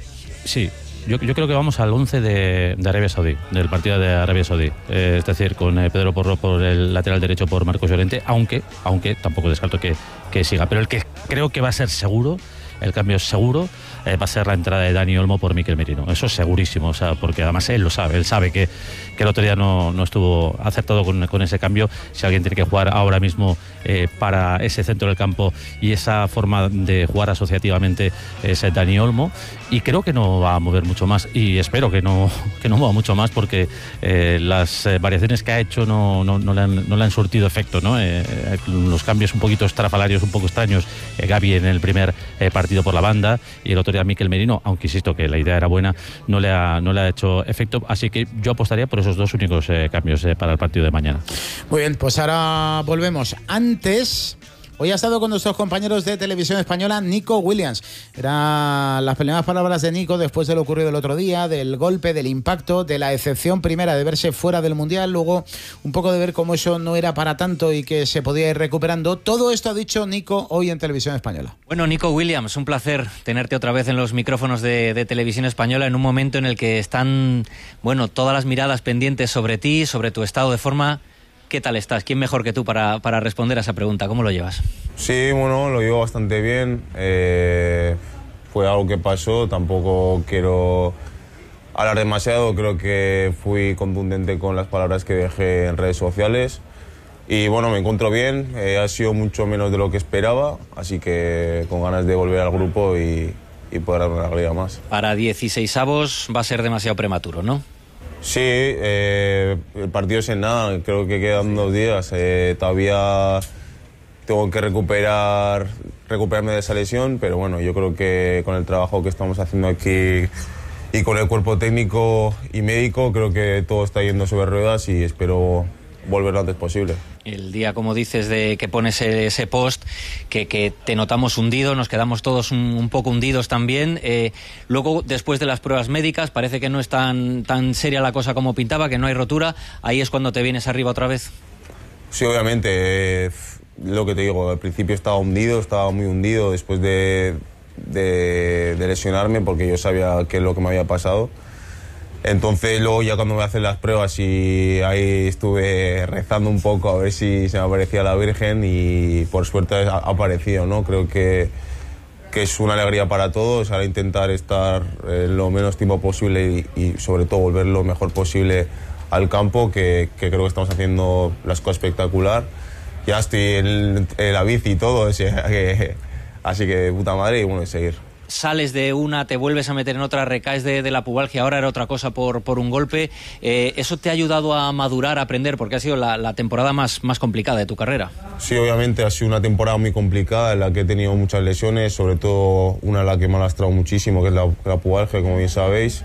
Sí. Yo, yo creo que vamos al once de, de Arabia Saudí, del partido de Arabia Saudí. Eh, es decir, con eh, Pedro Porro por el lateral derecho por Marcos Llorente, aunque, aunque tampoco descarto que, que siga. Pero el que creo que va a ser seguro, el cambio es seguro, eh, va a ser la entrada de Dani Olmo por Mikel Merino. Eso es segurísimo, o sea, porque además él lo sabe, él sabe que, que el otro día no, no estuvo acertado con, con ese cambio. Si alguien tiene que jugar ahora mismo eh, para ese centro del campo y esa forma de jugar asociativamente es Dani Olmo, y creo que no va a mover mucho más, y espero que no, que no mueva mucho más, porque eh, las eh, variaciones que ha hecho no, no, no, le, han, no le han surtido efecto, ¿no? Eh, los cambios un poquito estrafalarios, un poco extraños, eh, Gavi en el primer eh, partido por la banda y el otro día Mikel Merino, aunque insisto que la idea era buena, no le ha, no le ha hecho efecto, así que yo apostaría por esos dos únicos eh, cambios eh, para el partido de mañana. Muy bien, pues ahora volvemos. Antes, hoy ha estado con nuestros compañeros de Televisión Española Nico Williams. Eran las primeras palabras de Nico después de lo ocurrido el otro día, del golpe, del impacto, de la excepción primera de verse fuera del Mundial, luego un poco de ver cómo eso no era para tanto y que se podía ir recuperando. Todo esto ha dicho Nico hoy en Televisión Española. Bueno, Nico Williams, un placer tenerte otra vez en los micrófonos de, de Televisión Española en un momento en el que están, bueno, todas las miradas pendientes sobre ti, sobre tu estado de forma. ¿Qué tal estás? ¿Quién mejor que tú para, para responder a esa pregunta? ¿Cómo lo llevas? Sí, bueno, lo llevo bastante bien. Eh, fue algo que pasó, tampoco quiero hablar demasiado, creo que fui contundente con las palabras que dejé en redes sociales. Y bueno, me encuentro bien, eh, ha sido mucho menos de lo que esperaba, así que con ganas de volver al grupo y, y poder dar una alegría más. Para dieciseisavos va a ser demasiado prematuro, ¿no? Sí, eh, el partido es en nada, creo que quedan dos días. Eh, todavía tengo que recuperar, recuperarme de esa lesión, pero bueno, yo creo que con el trabajo que estamos haciendo aquí y con el cuerpo técnico y médico, creo que todo está yendo sobre ruedas y espero volver lo antes posible. El día, como dices, de que pones ese post, que, que te notamos hundido, nos quedamos todos un, un poco hundidos también. Eh, luego, después de las pruebas médicas, parece que no es tan, tan seria la cosa como pintaba, que no hay rotura. Ahí es cuando te vienes arriba otra vez. Sí, obviamente. Eh, lo que te digo, al principio estaba hundido, estaba muy hundido después de, de, de lesionarme, porque yo sabía qué es lo que me había pasado. Entonces luego ya cuando me hacen las pruebas y ahí estuve rezando un poco a ver si se me aparecía la Virgen y por suerte ha aparecido, ¿no? Creo que, que es una alegría para todos, ahora intentar estar eh, lo menos tiempo posible y, y sobre todo volver lo mejor posible al campo, que, que creo que estamos haciendo las cosas espectacular. Ya estoy en, en la bici y todo, o sea, que, así que de puta madre y bueno, y seguir. Sales de una, te vuelves a meter en otra, recaes de, de la pubalgia, ahora era otra cosa por, por un golpe. Eh, ¿Eso te ha ayudado a madurar, a aprender? Porque ha sido la, la temporada más, más complicada de tu carrera. Sí, obviamente ha sido una temporada muy complicada en la que he tenido muchas lesiones, sobre todo una en la que me ha lastrado muchísimo, que es la, la pubalgia, como bien sabéis.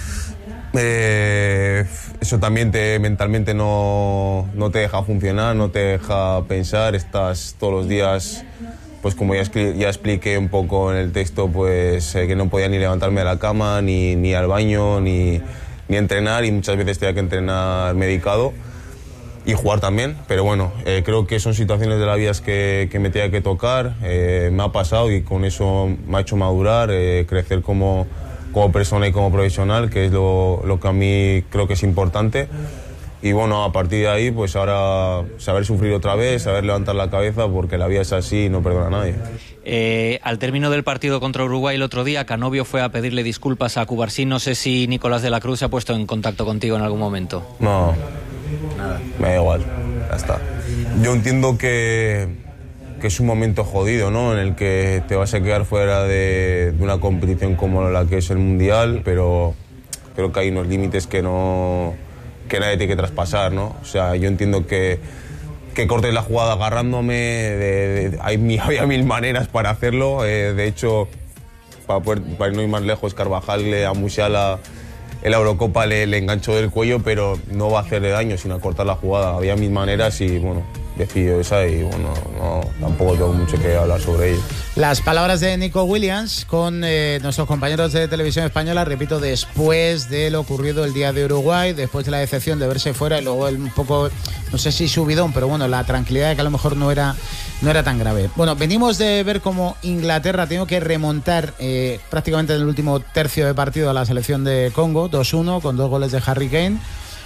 Eh, eso también te, mentalmente no, no te deja funcionar, no te deja pensar, estás todos los días... Pues como ya, ya expliqué un poco en el texto, pues eh, que no podía ni levantarme de la cama, ni, ni al baño, ni, ni entrenar, y muchas veces tenía que entrenar medicado. y jugar también, pero bueno, eh, creo que son situaciones de la vida que, que me tenía que tocar, eh, me ha pasado y con eso me ha hecho madurar, eh, crecer como, como persona y como profesional, que es lo, lo que a mí creo que es importante. Y bueno, a partir de ahí, pues ahora saber sufrir otra vez, saber levantar la cabeza, porque la vida es así y no perdona a nadie. Eh, al término del partido contra Uruguay el otro día, Canovio fue a pedirle disculpas a Cubarsí. No sé si Nicolás de la Cruz se ha puesto en contacto contigo en algún momento. No, nada. Me da igual, ya está. Yo entiendo que, que es un momento jodido, ¿no? En el que te vas a quedar fuera de, de una competición como la que es el Mundial, pero creo que hay unos límites que no... que nadie tiene que traspasar, ¿no? O sea, yo entiendo que, que cortes la jugada agarrándome, de, de, hay, había mil maneras para hacerlo, eh, de hecho, para, poder, para no ir más lejos, Carvajal a Musiala en la Eurocopa le, le enganchó del cuello, pero no va a hacerle daño, sino a cortar la jugada, había mil maneras y bueno, decidió esa y bueno, no, tampoco tengo mucho que hablar sobre ello. Las palabras de Nico Williams con eh, nuestros compañeros de Televisión Española, repito, después de lo ocurrido el día de Uruguay, después de la decepción de verse fuera y luego el, un poco, no sé si subidón, pero bueno, la tranquilidad de que a lo mejor no era, no era tan grave. Bueno, venimos de ver cómo Inglaterra ha tenido que remontar eh, prácticamente en el último tercio de partido a la selección de Congo, dos uno, con dos goles de Harry Kane.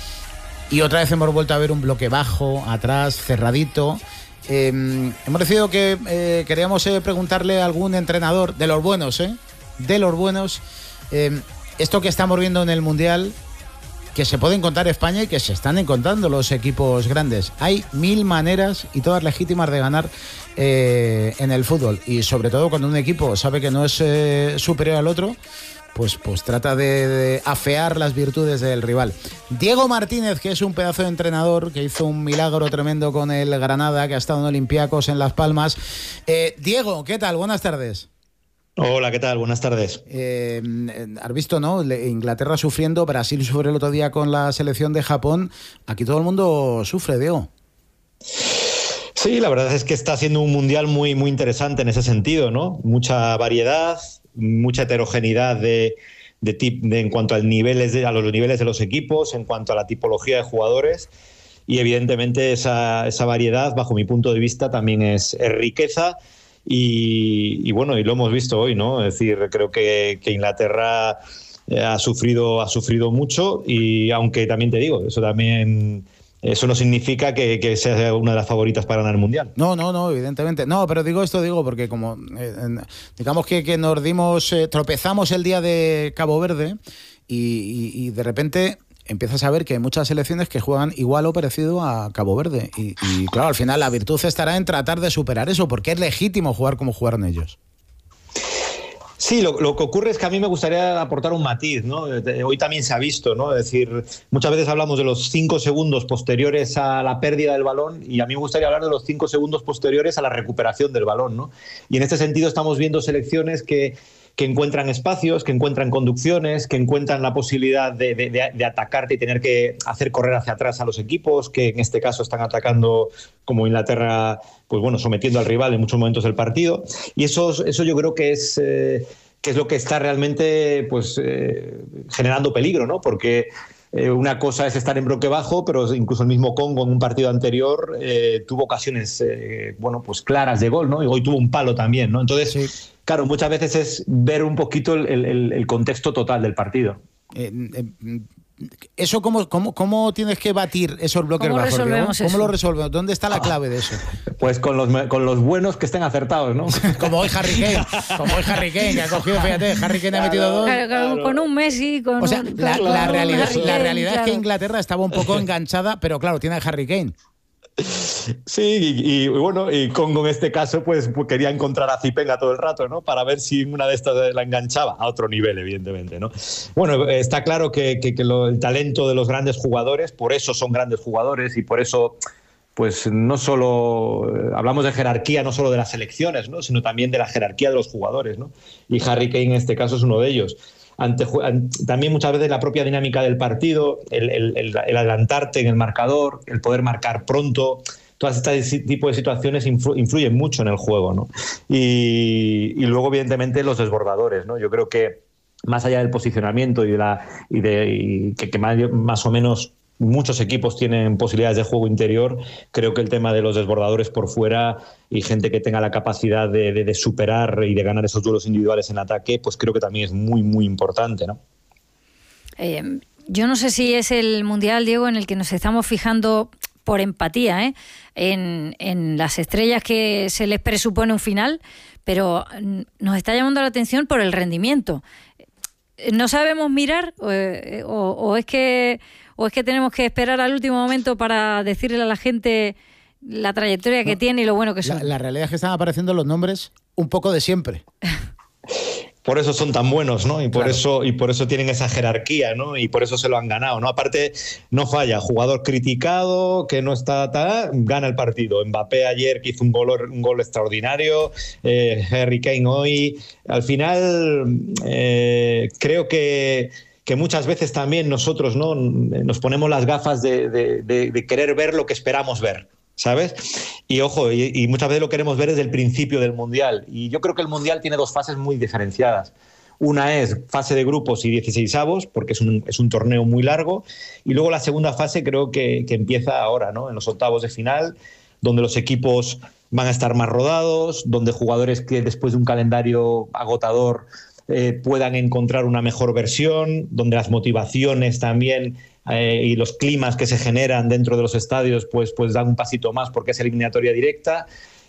Y otra vez hemos vuelto a ver un bloque bajo, atrás, cerradito. Eh, hemos decidido que eh, queríamos eh, preguntarle a algún entrenador, de los buenos, ¿eh? De los buenos, eh, esto que estamos viendo en el Mundial, que se puede encontrar España y que se están encontrando los equipos grandes. Hay mil maneras y todas legítimas de ganar eh, en el fútbol. Y sobre todo cuando un equipo sabe que no es eh, superior al otro, Pues, pues trata de, de afear las virtudes del rival. Diego Martínez, que es un pedazo de entrenador, que hizo un milagro tremendo con el Granada, que ha estado en Olympiacos, en Las Palmas. Eh, Diego, ¿qué tal? Buenas tardes. Hola, ¿qué tal? Buenas tardes. Eh, has visto, ¿no? Inglaterra sufriendo, Brasil sufre el otro día con la selección de Japón. Aquí todo el mundo sufre, Diego. Sí, la verdad es que está siendo un mundial muy, muy interesante en ese sentido, ¿no? Mucha variedad, mucha heterogeneidad de, de, tip, de en cuanto al niveles de, a los niveles de los equipos, en cuanto a la tipología de jugadores, y evidentemente esa, esa variedad, bajo mi punto de vista, también es, es riqueza y, y bueno, y lo hemos visto hoy, ¿no? Es decir, creo que, que Inglaterra ha sufrido, ha sufrido mucho, y aunque también te digo, eso también... Eso no significa que, que sea una de las favoritas para ganar el Mundial. No, no, no, evidentemente. No, pero digo esto, digo, porque como eh, digamos que, que nos dimos, eh, tropezamos el día de Cabo Verde y, y, y de repente empiezas a ver que hay muchas selecciones que juegan igual o parecido a Cabo Verde. Y, y claro, al final la virtud estará en tratar de superar eso, porque es legítimo jugar como jugaron ellos. Sí, lo, lo que ocurre es que a mí me gustaría aportar un matiz, ¿no? Hoy también se ha visto, ¿no? Es decir, muchas veces hablamos de los cinco segundos posteriores a la pérdida del balón, y a mí me gustaría hablar de los cinco segundos posteriores a la recuperación del balón, ¿no? Y en este sentido estamos viendo selecciones que, que encuentran espacios, que encuentran conducciones, que encuentran la posibilidad de, de, de atacarte y tener que hacer correr hacia atrás a los equipos, que en este caso están atacando como Inglaterra, pues bueno, sometiendo al rival en muchos momentos del partido. Y eso, eso yo creo que es, eh, que es lo que está realmente pues, eh, generando peligro, ¿no? Porque eh, una cosa es estar en bloque bajo, pero incluso el mismo Congo en un partido anterior eh, tuvo ocasiones eh, bueno, pues claras de gol, ¿no? Y hoy tuvo un palo también, ¿no? Entonces, sí. Claro, muchas veces es ver un poquito el, el, el contexto total del partido. Eh, eh, ¿Eso cómo, cómo, cómo tienes que batir esos bloques ¿Cómo bajos? Resolvemos ¿Cómo eso? lo resolvemos? ¿Dónde está la clave de eso? Pues con los, con los buenos que estén acertados, ¿no? Como hoy Harry Kane, como hoy Harry Kane, que ha cogido, fíjate, Harry Kane ha metido dos. Claro, claro, con un Messi, con o sea, un, la, con la un realidad, Harry la Kane, realidad claro. es que Inglaterra estaba un poco enganchada, pero claro, tiene a Harry Kane. Sí, y, y bueno, y Congo en este caso pues, pues quería encontrar a Zipenga todo el rato, ¿no? Para ver si una de estas la enganchaba a otro nivel, evidentemente, ¿no? Bueno, está claro que, que, que lo, el talento de los grandes jugadores, por eso son grandes jugadores y por eso, pues no solo hablamos de jerarquía, no solo de las selecciones, ¿no? Sino también de la jerarquía de los jugadores, ¿no? Y Harry Kane en este caso es uno de ellos. Ante, también muchas veces la propia dinámica del partido, el, el, el, el adelantarte en el marcador, el poder marcar pronto, todas este tipo de situaciones influ, influyen mucho en el juego, ¿no? Y, y luego, evidentemente, los desbordadores, ¿no? Yo creo que más allá del posicionamiento y, de la, y, de, y que, que más, más o menos muchos equipos tienen posibilidades de juego interior. Creo que el tema de los desbordadores por fuera y gente que tenga la capacidad de, de, de superar y de ganar esos duelos individuales en ataque, pues creo que también es muy, muy importante, ¿no? Eh, yo no sé si es el Mundial, Diego, en el que nos estamos fijando por empatía, ¿eh? en, en las estrellas que se les presupone un final, pero nos está llamando la atención por el rendimiento. ¿No sabemos mirar o, o, o es que o es que tenemos que esperar al último momento para decirle a la gente la trayectoria que no, tiene y lo bueno que son? La, la realidad es que están apareciendo los nombres un poco de siempre. Por eso son tan buenos, ¿no? Y por claro. eso y por eso tienen esa jerarquía, ¿no? Y por eso se lo han ganado, ¿no? Aparte, no falla, jugador criticado, que no está, ta, gana el partido. Mbappé ayer que hizo un gol, un gol extraordinario, eh, Harry Kane hoy. Al final, eh, creo que que muchas veces también nosotros, ¿no?, nos ponemos las gafas de, de, de, de querer ver lo que esperamos ver, ¿sabes? Y ojo, y, y muchas veces lo queremos ver desde el principio del Mundial. Y yo creo que el Mundial tiene dos fases muy diferenciadas. Una es fase de grupos y dieciseisavos, porque es un, es un torneo muy largo. Y luego la segunda fase creo que, que empieza ahora, ¿no?, en los octavos de final, donde los equipos van a estar más rodados, donde jugadores que después de un calendario agotador eh, puedan encontrar una mejor versión, donde las motivaciones también eh, y los climas que se generan dentro de los estadios pues, pues dan un pasito más porque es eliminatoria directa.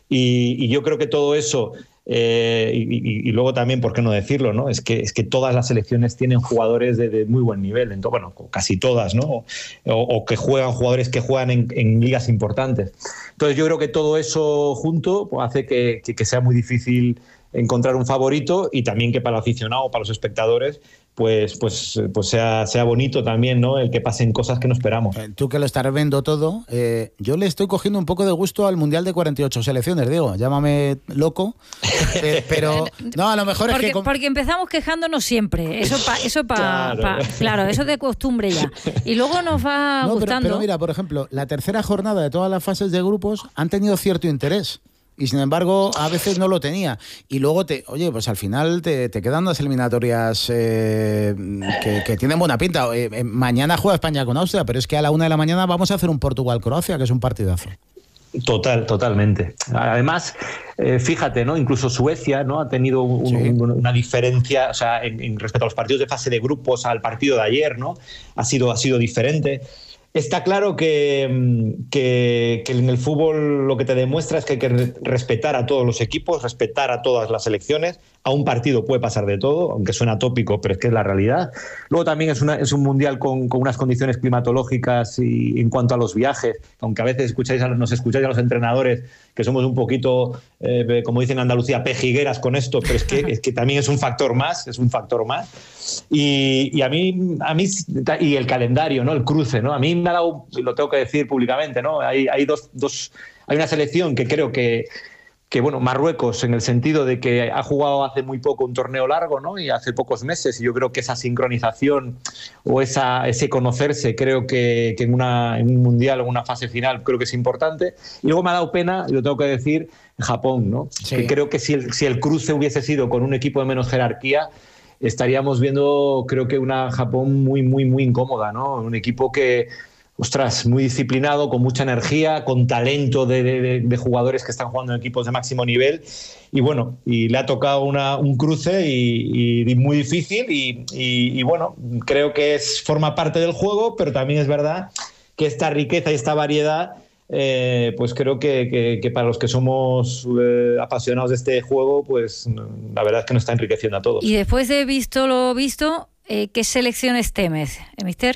Y, y yo creo que todo eso, eh, y, y, y luego también, ¿por qué no decirlo?, ¿no? Es que, es que todas las selecciones tienen jugadores de, de muy buen nivel, entonces, bueno, casi todas, ¿no? O, o que juegan jugadores que juegan en, en ligas importantes. Entonces yo creo que todo eso junto pues, hace que, que, que sea muy difícil encontrar un favorito y también que para el aficionado, para los espectadores, pues, pues, pues sea, sea bonito también, ¿no?, el que pasen cosas que no esperamos. Eh, tú que lo estás viendo todo, eh, yo le estoy cogiendo un poco de gusto al Mundial de cuarenta y ocho selecciones, Diego, llámame loco, eh, pero no, a lo mejor porque, es que... Porque empezamos quejándonos siempre, eso pa, eso pa, claro. Pa, claro, eso es de costumbre ya, y luego nos va no, gustando. Pero, pero mira, por ejemplo, la tercera jornada de todas las fases de grupos han tenido cierto interés. Y sin embargo, a veces no lo tenía. Y luego, te, oye, pues al final te, te quedan unas eliminatorias eh, que, que tienen buena pinta. Eh, eh, mañana juega España con Austria, pero es que a la una de la mañana vamos a hacer un Portugal-Croacia, que es un partidazo. Total, totalmente. Además, eh, fíjate, ¿no? Incluso Suecia, ¿no?, ha tenido un, sí. un, una diferencia, o sea, en, en respecto a los partidos de fase de grupos al partido de ayer, ¿no? Ha sido, ha sido diferente. Está claro que, que, que en el fútbol lo que te demuestra es que hay que respetar a todos los equipos, respetar a todas las selecciones. A un partido puede pasar de todo, aunque suena tópico, pero es que es la realidad. Luego también es, una, es un mundial con, con unas condiciones climatológicas y en cuanto a los viajes, aunque a veces escucháis a, nos escucháis a los entrenadores que somos un poquito, eh, como dicen en Andalucía, pejigueras con esto, pero es que, es que también es un factor más, es un factor más. Y, y a mí, a mí, y el calendario, ¿no?, el cruce, ¿no? A mí me ha dado, lo tengo que decir públicamente, ¿no? Hay, hay dos, dos, hay una selección que creo que que bueno, Marruecos, en el sentido de que ha jugado hace muy poco un torneo largo, ¿no?, y hace pocos meses, y yo creo que esa sincronización o esa, ese conocerse, creo que, que en, una, en un mundial o en una fase final, creo que es importante. Y luego me ha dado pena, y lo tengo que decir, Japón, ¿no? Sí. Que creo que si el, si el cruce hubiese sido con un equipo de menos jerarquía, estaríamos viendo, creo que una Japón muy, muy, muy incómoda, ¿no? Un equipo que, ostras, muy disciplinado, con mucha energía, con talento de, de, de jugadores que están jugando en equipos de máximo nivel. Y bueno, y le ha tocado una, un cruce y, y, y muy difícil. Y, y, y bueno, creo que es, forma parte del juego, pero también es verdad que esta riqueza y esta variedad, eh, pues creo que, que, que para los que somos eh, apasionados de este juego, pues la verdad es que nos está enriqueciendo a todos. Y después de visto lo visto, eh, ¿qué selecciones temes, eh, mister?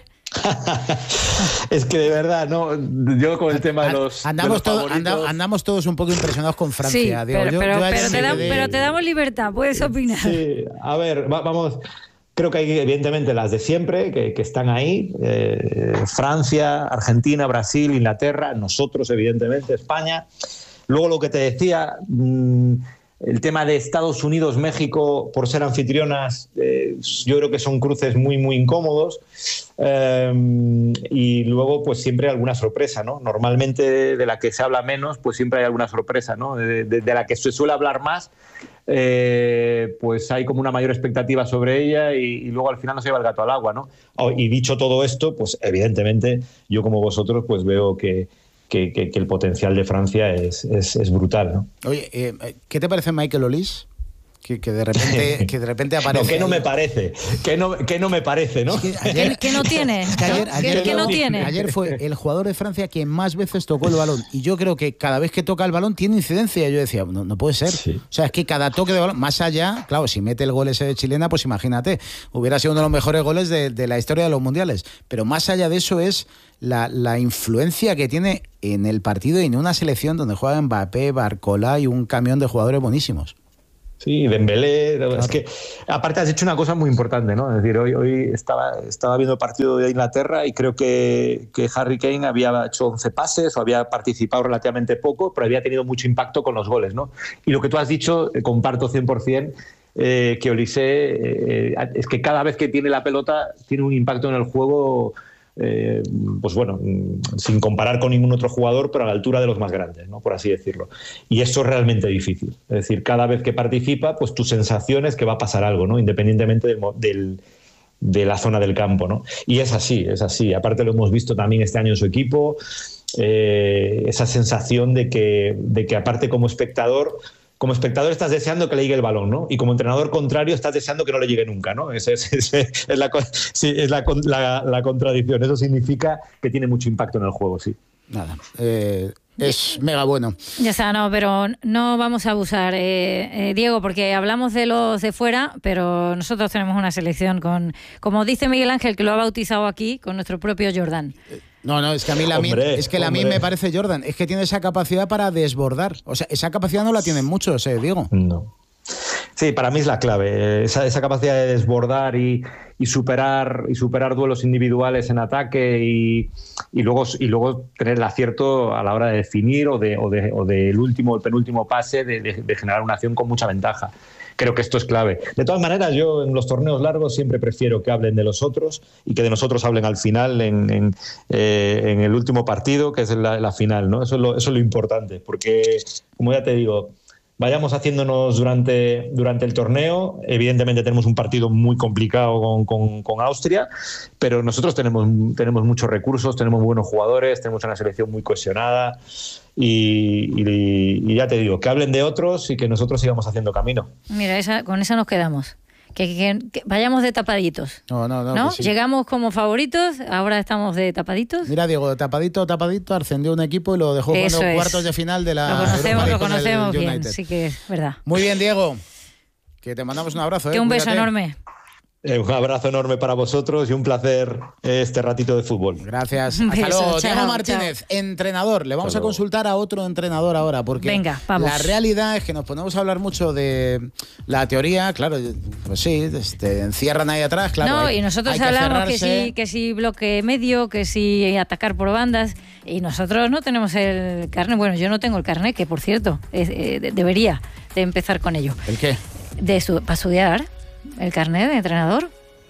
Es que de verdad, no, yo con el tema de los, andamos, de los todo, anda, andamos todos un poco impresionados con Francia. Sí, digo, pero, yo, pero, yo pero, te da, de... pero te damos libertad, puedes opinar. Sí, a ver, va, vamos. Creo que hay evidentemente las de siempre que, que están ahí, eh, Francia, Argentina, Brasil, Inglaterra, nosotros evidentemente, España. Luego lo que te decía, mmm, el tema de Estados Unidos, México, por ser anfitrionas, eh, yo creo que son cruces muy, muy incómodos. Eh, y luego, pues siempre hay alguna sorpresa, ¿no? Normalmente de la que se habla menos, pues siempre hay alguna sorpresa, ¿no? De, de, de la que se suele hablar más, eh, pues hay como una mayor expectativa sobre ella y, y luego al final no se lleva el gato al agua, ¿no? Oh, y dicho todo esto, pues evidentemente yo como vosotros pues veo que, que, que, que el potencial de Francia es, es, es brutal, ¿no? Oye, eh, ¿qué te parece Michael Olise? Que, que, de repente, que de repente aparece. No, que no me parece, que no, que no me parece, ¿no? Es que, ayer, ¿Qué no tiene? Es que ayer, ayer, ¿Qué no tiene? Ayer fue el jugador de Francia quien más veces tocó el balón. Y yo creo que cada vez que toca el balón tiene incidencia. Yo decía, no, no puede ser. Sí. O sea, es que cada toque de balón, más allá, claro, si mete el gol ese de chilena, pues imagínate, hubiera sido uno de los mejores goles de, de la historia de los mundiales. Pero más allá de eso es la, la influencia que tiene en el partido y en una selección donde juegan Mbappé, Barcola y un camión de jugadores buenísimos. Sí, Dembélé, claro. Es que aparte has hecho una cosa muy importante, ¿no? Es decir, hoy, hoy estaba, estaba viendo el partido de Inglaterra y creo que, que Harry Kane había hecho once pases o había participado relativamente poco, pero había tenido mucho impacto con los goles, ¿no? Y lo que tú has dicho, eh, comparto cien por ciento, eh, que Olise eh, es que cada vez que tiene la pelota tiene un impacto en el juego. Eh, pues bueno, sin comparar con ningún otro jugador, pero a la altura de los más grandes, ¿no? Por así decirlo. Y eso es realmente difícil. Es decir, cada vez que participa, pues tu sensación es que va a pasar algo, ¿no? Independientemente del, del, de la zona del campo, ¿no? Y es así, es así. Aparte lo hemos visto también este año en su equipo, eh, esa sensación de que, de que aparte como espectador como espectador estás deseando que le llegue el balón, ¿no? Y como entrenador contrario estás deseando que no le llegue nunca, ¿no? Es, es, es, es, la, sí, es la, la, la contradicción. Eso significa que tiene mucho impacto en el juego, sí. Nada. Eh, es mega bueno. Ya está, no, pero no vamos a abusar, eh, eh, Diego, porque hablamos de los de fuera, pero nosotros tenemos una selección con, como dice Miguel Ángel, que lo ha bautizado aquí, con nuestro propio Jordan. No, no, es que a mí la hombre, es que la mí me parece Jordan, es que tiene esa capacidad para desbordar. O sea, esa capacidad no la tienen muchos, eh, Diego. No. Sí, para mí es la clave, esa, esa capacidad de desbordar y, y superar y superar duelos individuales en ataque y, y luego y luego tener el acierto a la hora de definir o de o de, o del último el penúltimo pase de, de, de generar una acción con mucha ventaja. Creo que esto es clave. De todas maneras, yo en los torneos largos siempre prefiero que hablen de los otros y que de nosotros hablen al final en, en, eh, en el último partido, que es la, la final, ¿no? Eso es lo, eso es lo importante, porque, como ya te digo, vayamos haciéndonos durante, durante el torneo. Evidentemente tenemos un partido muy complicado con, con, con Austria, pero nosotros tenemos, tenemos muchos recursos, tenemos buenos jugadores, tenemos una selección muy cohesionada y, y, y ya te digo, que hablen de otros y que nosotros sigamos haciendo camino. Mira, esa, con esa nos quedamos. Que, que, que vayamos de tapaditos. No, no, no. ¿No? Sí. Llegamos como favoritos, ahora estamos de tapaditos. Mira, Diego, tapadito, tapadito, ascendió un equipo y lo dejó jugando es. cuartos de final de la. Lo conocemos, lo conocemos bien, sí que es verdad. Muy bien, Diego. Que te mandamos un abrazo. Que ¿eh? un beso Cuídate. enorme. Eh, un abrazo enorme para vosotros y un placer este ratito de fútbol. Gracias. Un Hasta beso, luego. chao, Diego Martínez, chao. entrenador. Le vamos Hasta a consultar a otro entrenador ahora, porque Venga, vamos. la realidad es que nos ponemos a hablar mucho de la teoría, claro, pues sí, te encierran ahí atrás, claro. No, hay, y nosotros hay que hablamos que cerrarse. sí, que sí bloque medio, que sí atacar por bandas, y nosotros no tenemos el carnet. Bueno, yo no tengo el carnet, que por cierto, es, eh, de- debería de empezar con ello. ¿El qué? De estu- para estudiar el carnet de entrenador.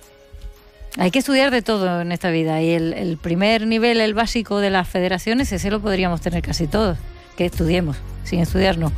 Hay que estudiar de todo en esta vida y el, el primer nivel, el básico de las federaciones, ese lo podríamos tener casi todos, que estudiemos. Sin estudiar no.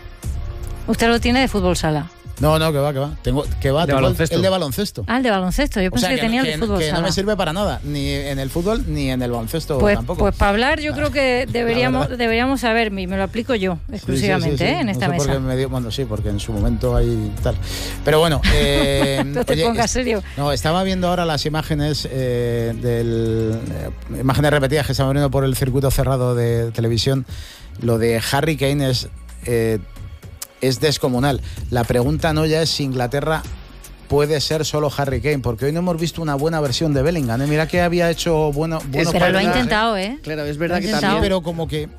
Usted lo tiene de fútbol sala. No, no, que va, que va. Tengo, que va, De tengo el- baloncesto. el de baloncesto. Ah, el de baloncesto. Yo O pensé sea, que, tenía el que, de fútbol que sala. no me sirve para nada, ni en el fútbol ni en el baloncesto Pues, tampoco. pues para hablar yo creo que deberíamos verdad. deberíamos saber, y me lo aplico yo exclusivamente, Sí, sí, sí, sí. ¿eh? en esta no sé por mesa. qué me dio- bueno, sí, porque en su momento hay tal. Pero bueno, eh, No te oye, pongas es- serio. No, estaba viendo ahora las imágenes eh, del eh, imágenes repetidas que estaban viendo por el circuito cerrado de televisión. Lo de Harry Kane es eh, es descomunal. La pregunta no ya es si Inglaterra puede ser solo Harry Kane, porque hoy no hemos visto una buena versión de Bellingham, ¿eh? Mira que había hecho bueno, buenos Pero lo ha partidos, ¿eh? intentado, ¿eh? Claro, es Lo verdad ha que intentado. también. Pero como que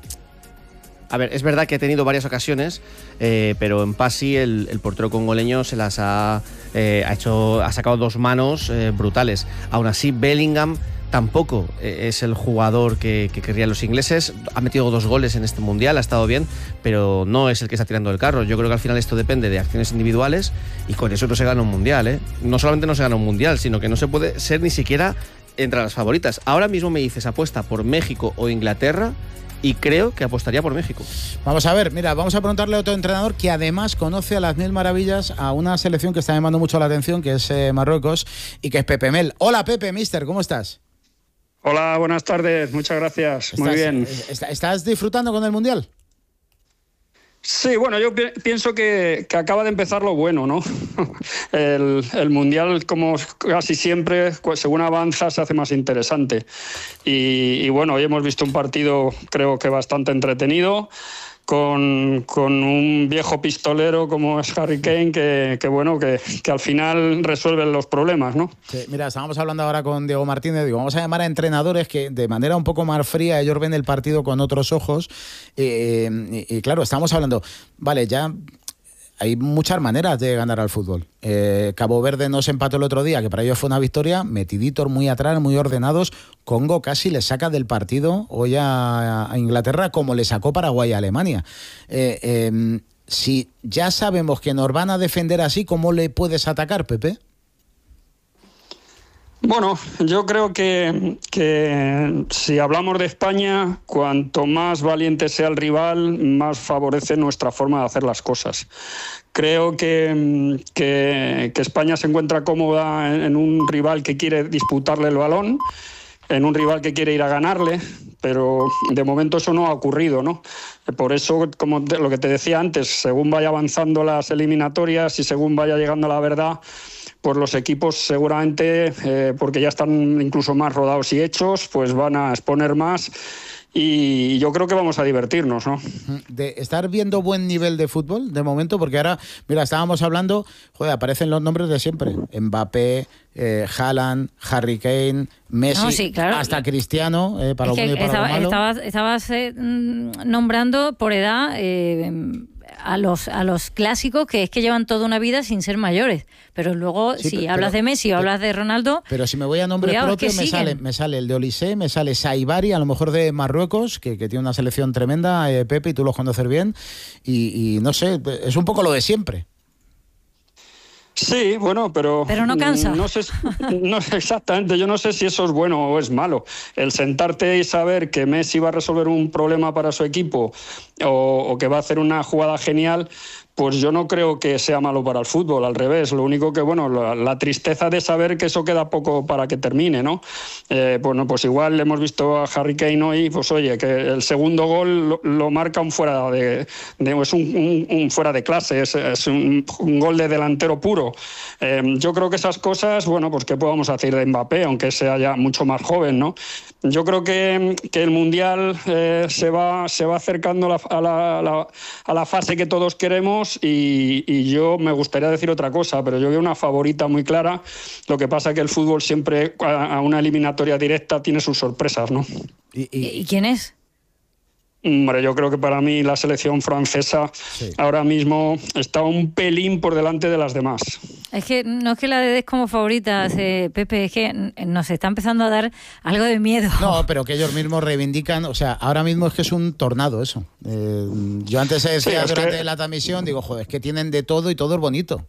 A ver, es verdad que ha tenido varias ocasiones, eh, pero en Pasi el, el portero congoleño se las ha, eh, ha hecho, ha sacado dos manos eh, brutales. Aún así, Bellingham tampoco eh, es el jugador que, que querrían los ingleses. Ha metido dos goles en este mundial, ha estado bien, pero no es el que está tirando el carro. Yo creo que al final esto depende de acciones individuales y con eso no se gana un mundial, ¿eh? No solamente no se gana un mundial, sino que no se puede ser ni siquiera entre las favoritas. Ahora mismo me dices apuesta por México o Inglaterra y creo que apostaría por México. Vamos a ver, mira, vamos a preguntarle a otro entrenador que además conoce a las mil maravillas a una selección que está llamando mucho la atención, que es eh, Marruecos, y que es Pepe Mel. Hola Pepe, mister, ¿cómo estás? Hola, buenas tardes, muchas gracias, muy bien. ¿Estás disfrutando con el Mundial? Sí, bueno, yo pi- pienso que, que acaba de empezar lo bueno, ¿no? El, el Mundial, como casi siempre, pues, según avanza, se hace más interesante. Y, y bueno, hoy hemos visto un partido, creo que bastante entretenido, con, con un viejo pistolero como es Harry Kane, que, que bueno, que, que al final resuelven los problemas, ¿no? Sí, mira, estábamos hablando ahora con Diego Martínez, digo, vamos a llamar a entrenadores que de manera un poco más fría ellos ven el partido con otros ojos, eh, y, y claro, estamos hablando, vale, ya hay muchas maneras de ganar al fútbol. Eh, Cabo Verde no se empató el otro día, que para ellos fue una victoria, metiditos muy atrás, muy ordenados. Congo casi le saca del partido hoy a, a Inglaterra como le sacó Paraguay a Alemania. Eh, eh, si ya sabemos que nos van a defender así, ¿cómo le puedes atacar, Pepe? Bueno, yo creo que, que si hablamos de España, cuanto más valiente sea el rival, más favorece nuestra forma de hacer las cosas. Creo que, que, que España se encuentra cómoda en, en un rival que quiere disputarle el balón, en un rival que quiere ir a ganarle, pero de momento eso no ha ocurrido, ¿no? Por eso, como te, lo que te decía antes, según vaya avanzando las eliminatorias y según vaya llegando la verdad, pues los equipos seguramente, eh, porque ya están incluso más rodados y hechos, pues van a exponer más y yo creo que vamos a divertirnos, ¿no? De estar viendo buen nivel de fútbol de momento, porque ahora, mira, estábamos hablando, joder, aparecen los nombres de siempre, Mbappé, eh, Haaland, Harry Kane, Messi, no, sí, claro. hasta Cristiano, eh, para es lo bueno y para estaba, lo malo. Estabas, estabas eh, nombrando por edad eh, a los a los clásicos que es que llevan toda una vida sin ser mayores, pero luego Sí, si pero, hablas de Messi o pero, hablas de Ronaldo, pero si me voy a nombre cuidado, propio es que me sale, me sale el de Olise, me sale Saibari, a lo mejor de Marruecos, que, que tiene una selección tremenda, eh, Pepe, y tú los conoces bien, y, y no sé, es un poco lo de siempre. Sí, bueno, pero... Pero no cansa. No sé, no, exactamente, yo no sé si eso es bueno o es malo. El sentarte y saber que Messi va a resolver un problema para su equipo o, o que va a hacer una jugada genial, pues yo no creo que sea malo para el fútbol, al revés. Lo único que, bueno, la, la tristeza de saber que eso queda poco para que termine, ¿no? Eh, bueno, pues igual hemos visto a Harry Kane hoy, pues oye, que el segundo gol lo, lo marca un fuera de, de es un, un, un fuera de clase, es, es un, un gol de delantero puro. Eh, yo creo que esas cosas, bueno, pues qué podemos decir de Mbappé, aunque sea ya mucho más joven, ¿no? Yo creo que, que el Mundial eh, se va se va acercando a la, a, la, a, la, a la fase que todos queremos y, y yo me gustaría decir otra cosa, pero yo veo una favorita muy clara. Lo que pasa es que el fútbol siempre a, a una eliminatoria directa tiene sus sorpresas, ¿no? ¿Y, y, ¿Y quién es? Hombre, yo creo que para mí la selección francesa sí. ahora mismo está un pelín por delante de las demás. Es que no es que la des como favorita, eh, Pepe, es que nos está empezando a dar algo de miedo. No, pero que ellos mismos reivindican, o sea, ahora mismo es que es un tornado eso. Eh, yo antes decía sí, durante que... la transmisión, digo, joder, es que tienen de todo y todo es bonito.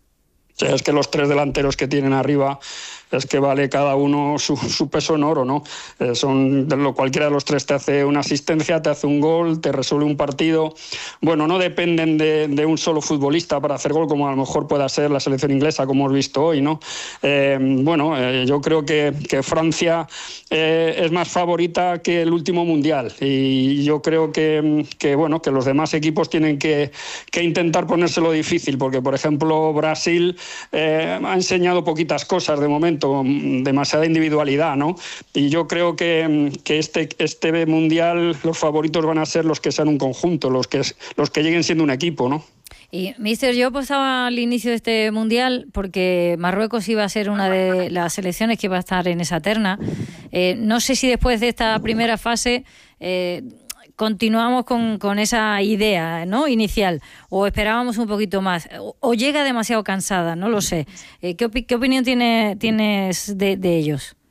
Sí, es que los tres delanteros que tienen arriba es que vale cada uno su, su peso en oro, ¿no? Eh, son, de lo, cualquiera de los tres te hace una asistencia, te hace un gol, te resuelve un partido. Bueno, no dependen de, de un solo futbolista para hacer gol, como a lo mejor pueda ser la selección inglesa, como hemos visto hoy, ¿no? Eh, bueno, eh, yo creo que, que Francia eh, es más favorita que el último Mundial y yo creo que, que, bueno, que los demás equipos tienen que, que intentar ponérselo difícil, porque, por ejemplo, Brasil eh, ha enseñado poquitas cosas de momento, demasiada individualidad, ¿no? Y yo creo que, que este, este Mundial los favoritos van a ser los que sean un conjunto, los que, los que lleguen siendo un equipo, ¿no? Y, mister, yo apostaba al inicio de este Mundial porque Marruecos iba a ser una de las selecciones que iba a estar en esa terna. Eh, no sé si después de esta primera fase... Eh, continuamos con, con esa idea, ¿no?, inicial, o esperábamos un poquito más, o, o llega demasiado cansada, no lo sé. Eh, ¿qué, opi- ¿Qué opinión tiene, tienes de, de ellos?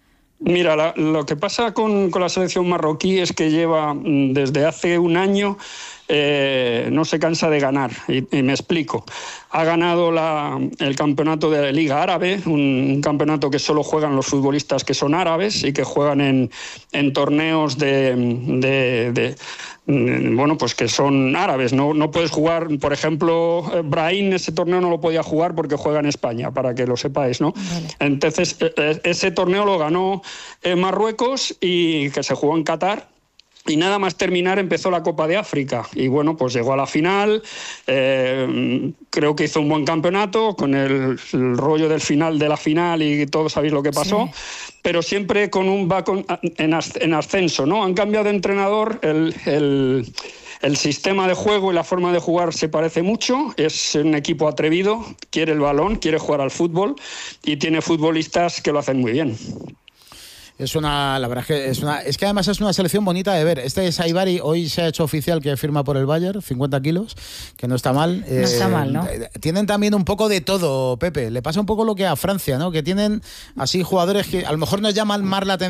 Mira, la, lo que pasa con, con la selección marroquí es que lleva desde hace un año, eh, no se cansa de ganar, y, y me explico. Ha ganado la, el campeonato de la Liga Árabe, un, un campeonato que solo juegan los futbolistas que son árabes y que juegan en, en torneos de... de, de bueno, pues que son árabes, no, no puedes jugar, por ejemplo, Brahim ese torneo no lo podía jugar porque juega en España, para que lo sepáis, ¿no? Vale. Entonces, ese torneo lo ganó Marruecos y que se jugó en Qatar. Y nada más terminar empezó la Copa de África y bueno, pues llegó a la final, eh, creo que hizo un buen campeonato con el, el rollo del final de la final y todos sabéis lo que pasó, sí. Pero siempre con un va con, en, en ascenso, ¿no? Han cambiado de entrenador, el, el, el sistema de juego y la forma de jugar se parece mucho, es un equipo atrevido, quiere el balón, quiere jugar al fútbol y tiene futbolistas que lo hacen muy bien. Es una, la verdad es que es una, es que además es una selección bonita de ver. Este es Saibari, hoy se ha hecho oficial que firma por el Bayern, cincuenta kilos, que no está mal. No eh, está mal, ¿no? Tienen también un poco de todo, Pepe. Le pasa un poco lo que a Francia, ¿no? Que tienen así jugadores que a lo mejor nos llaman más la atención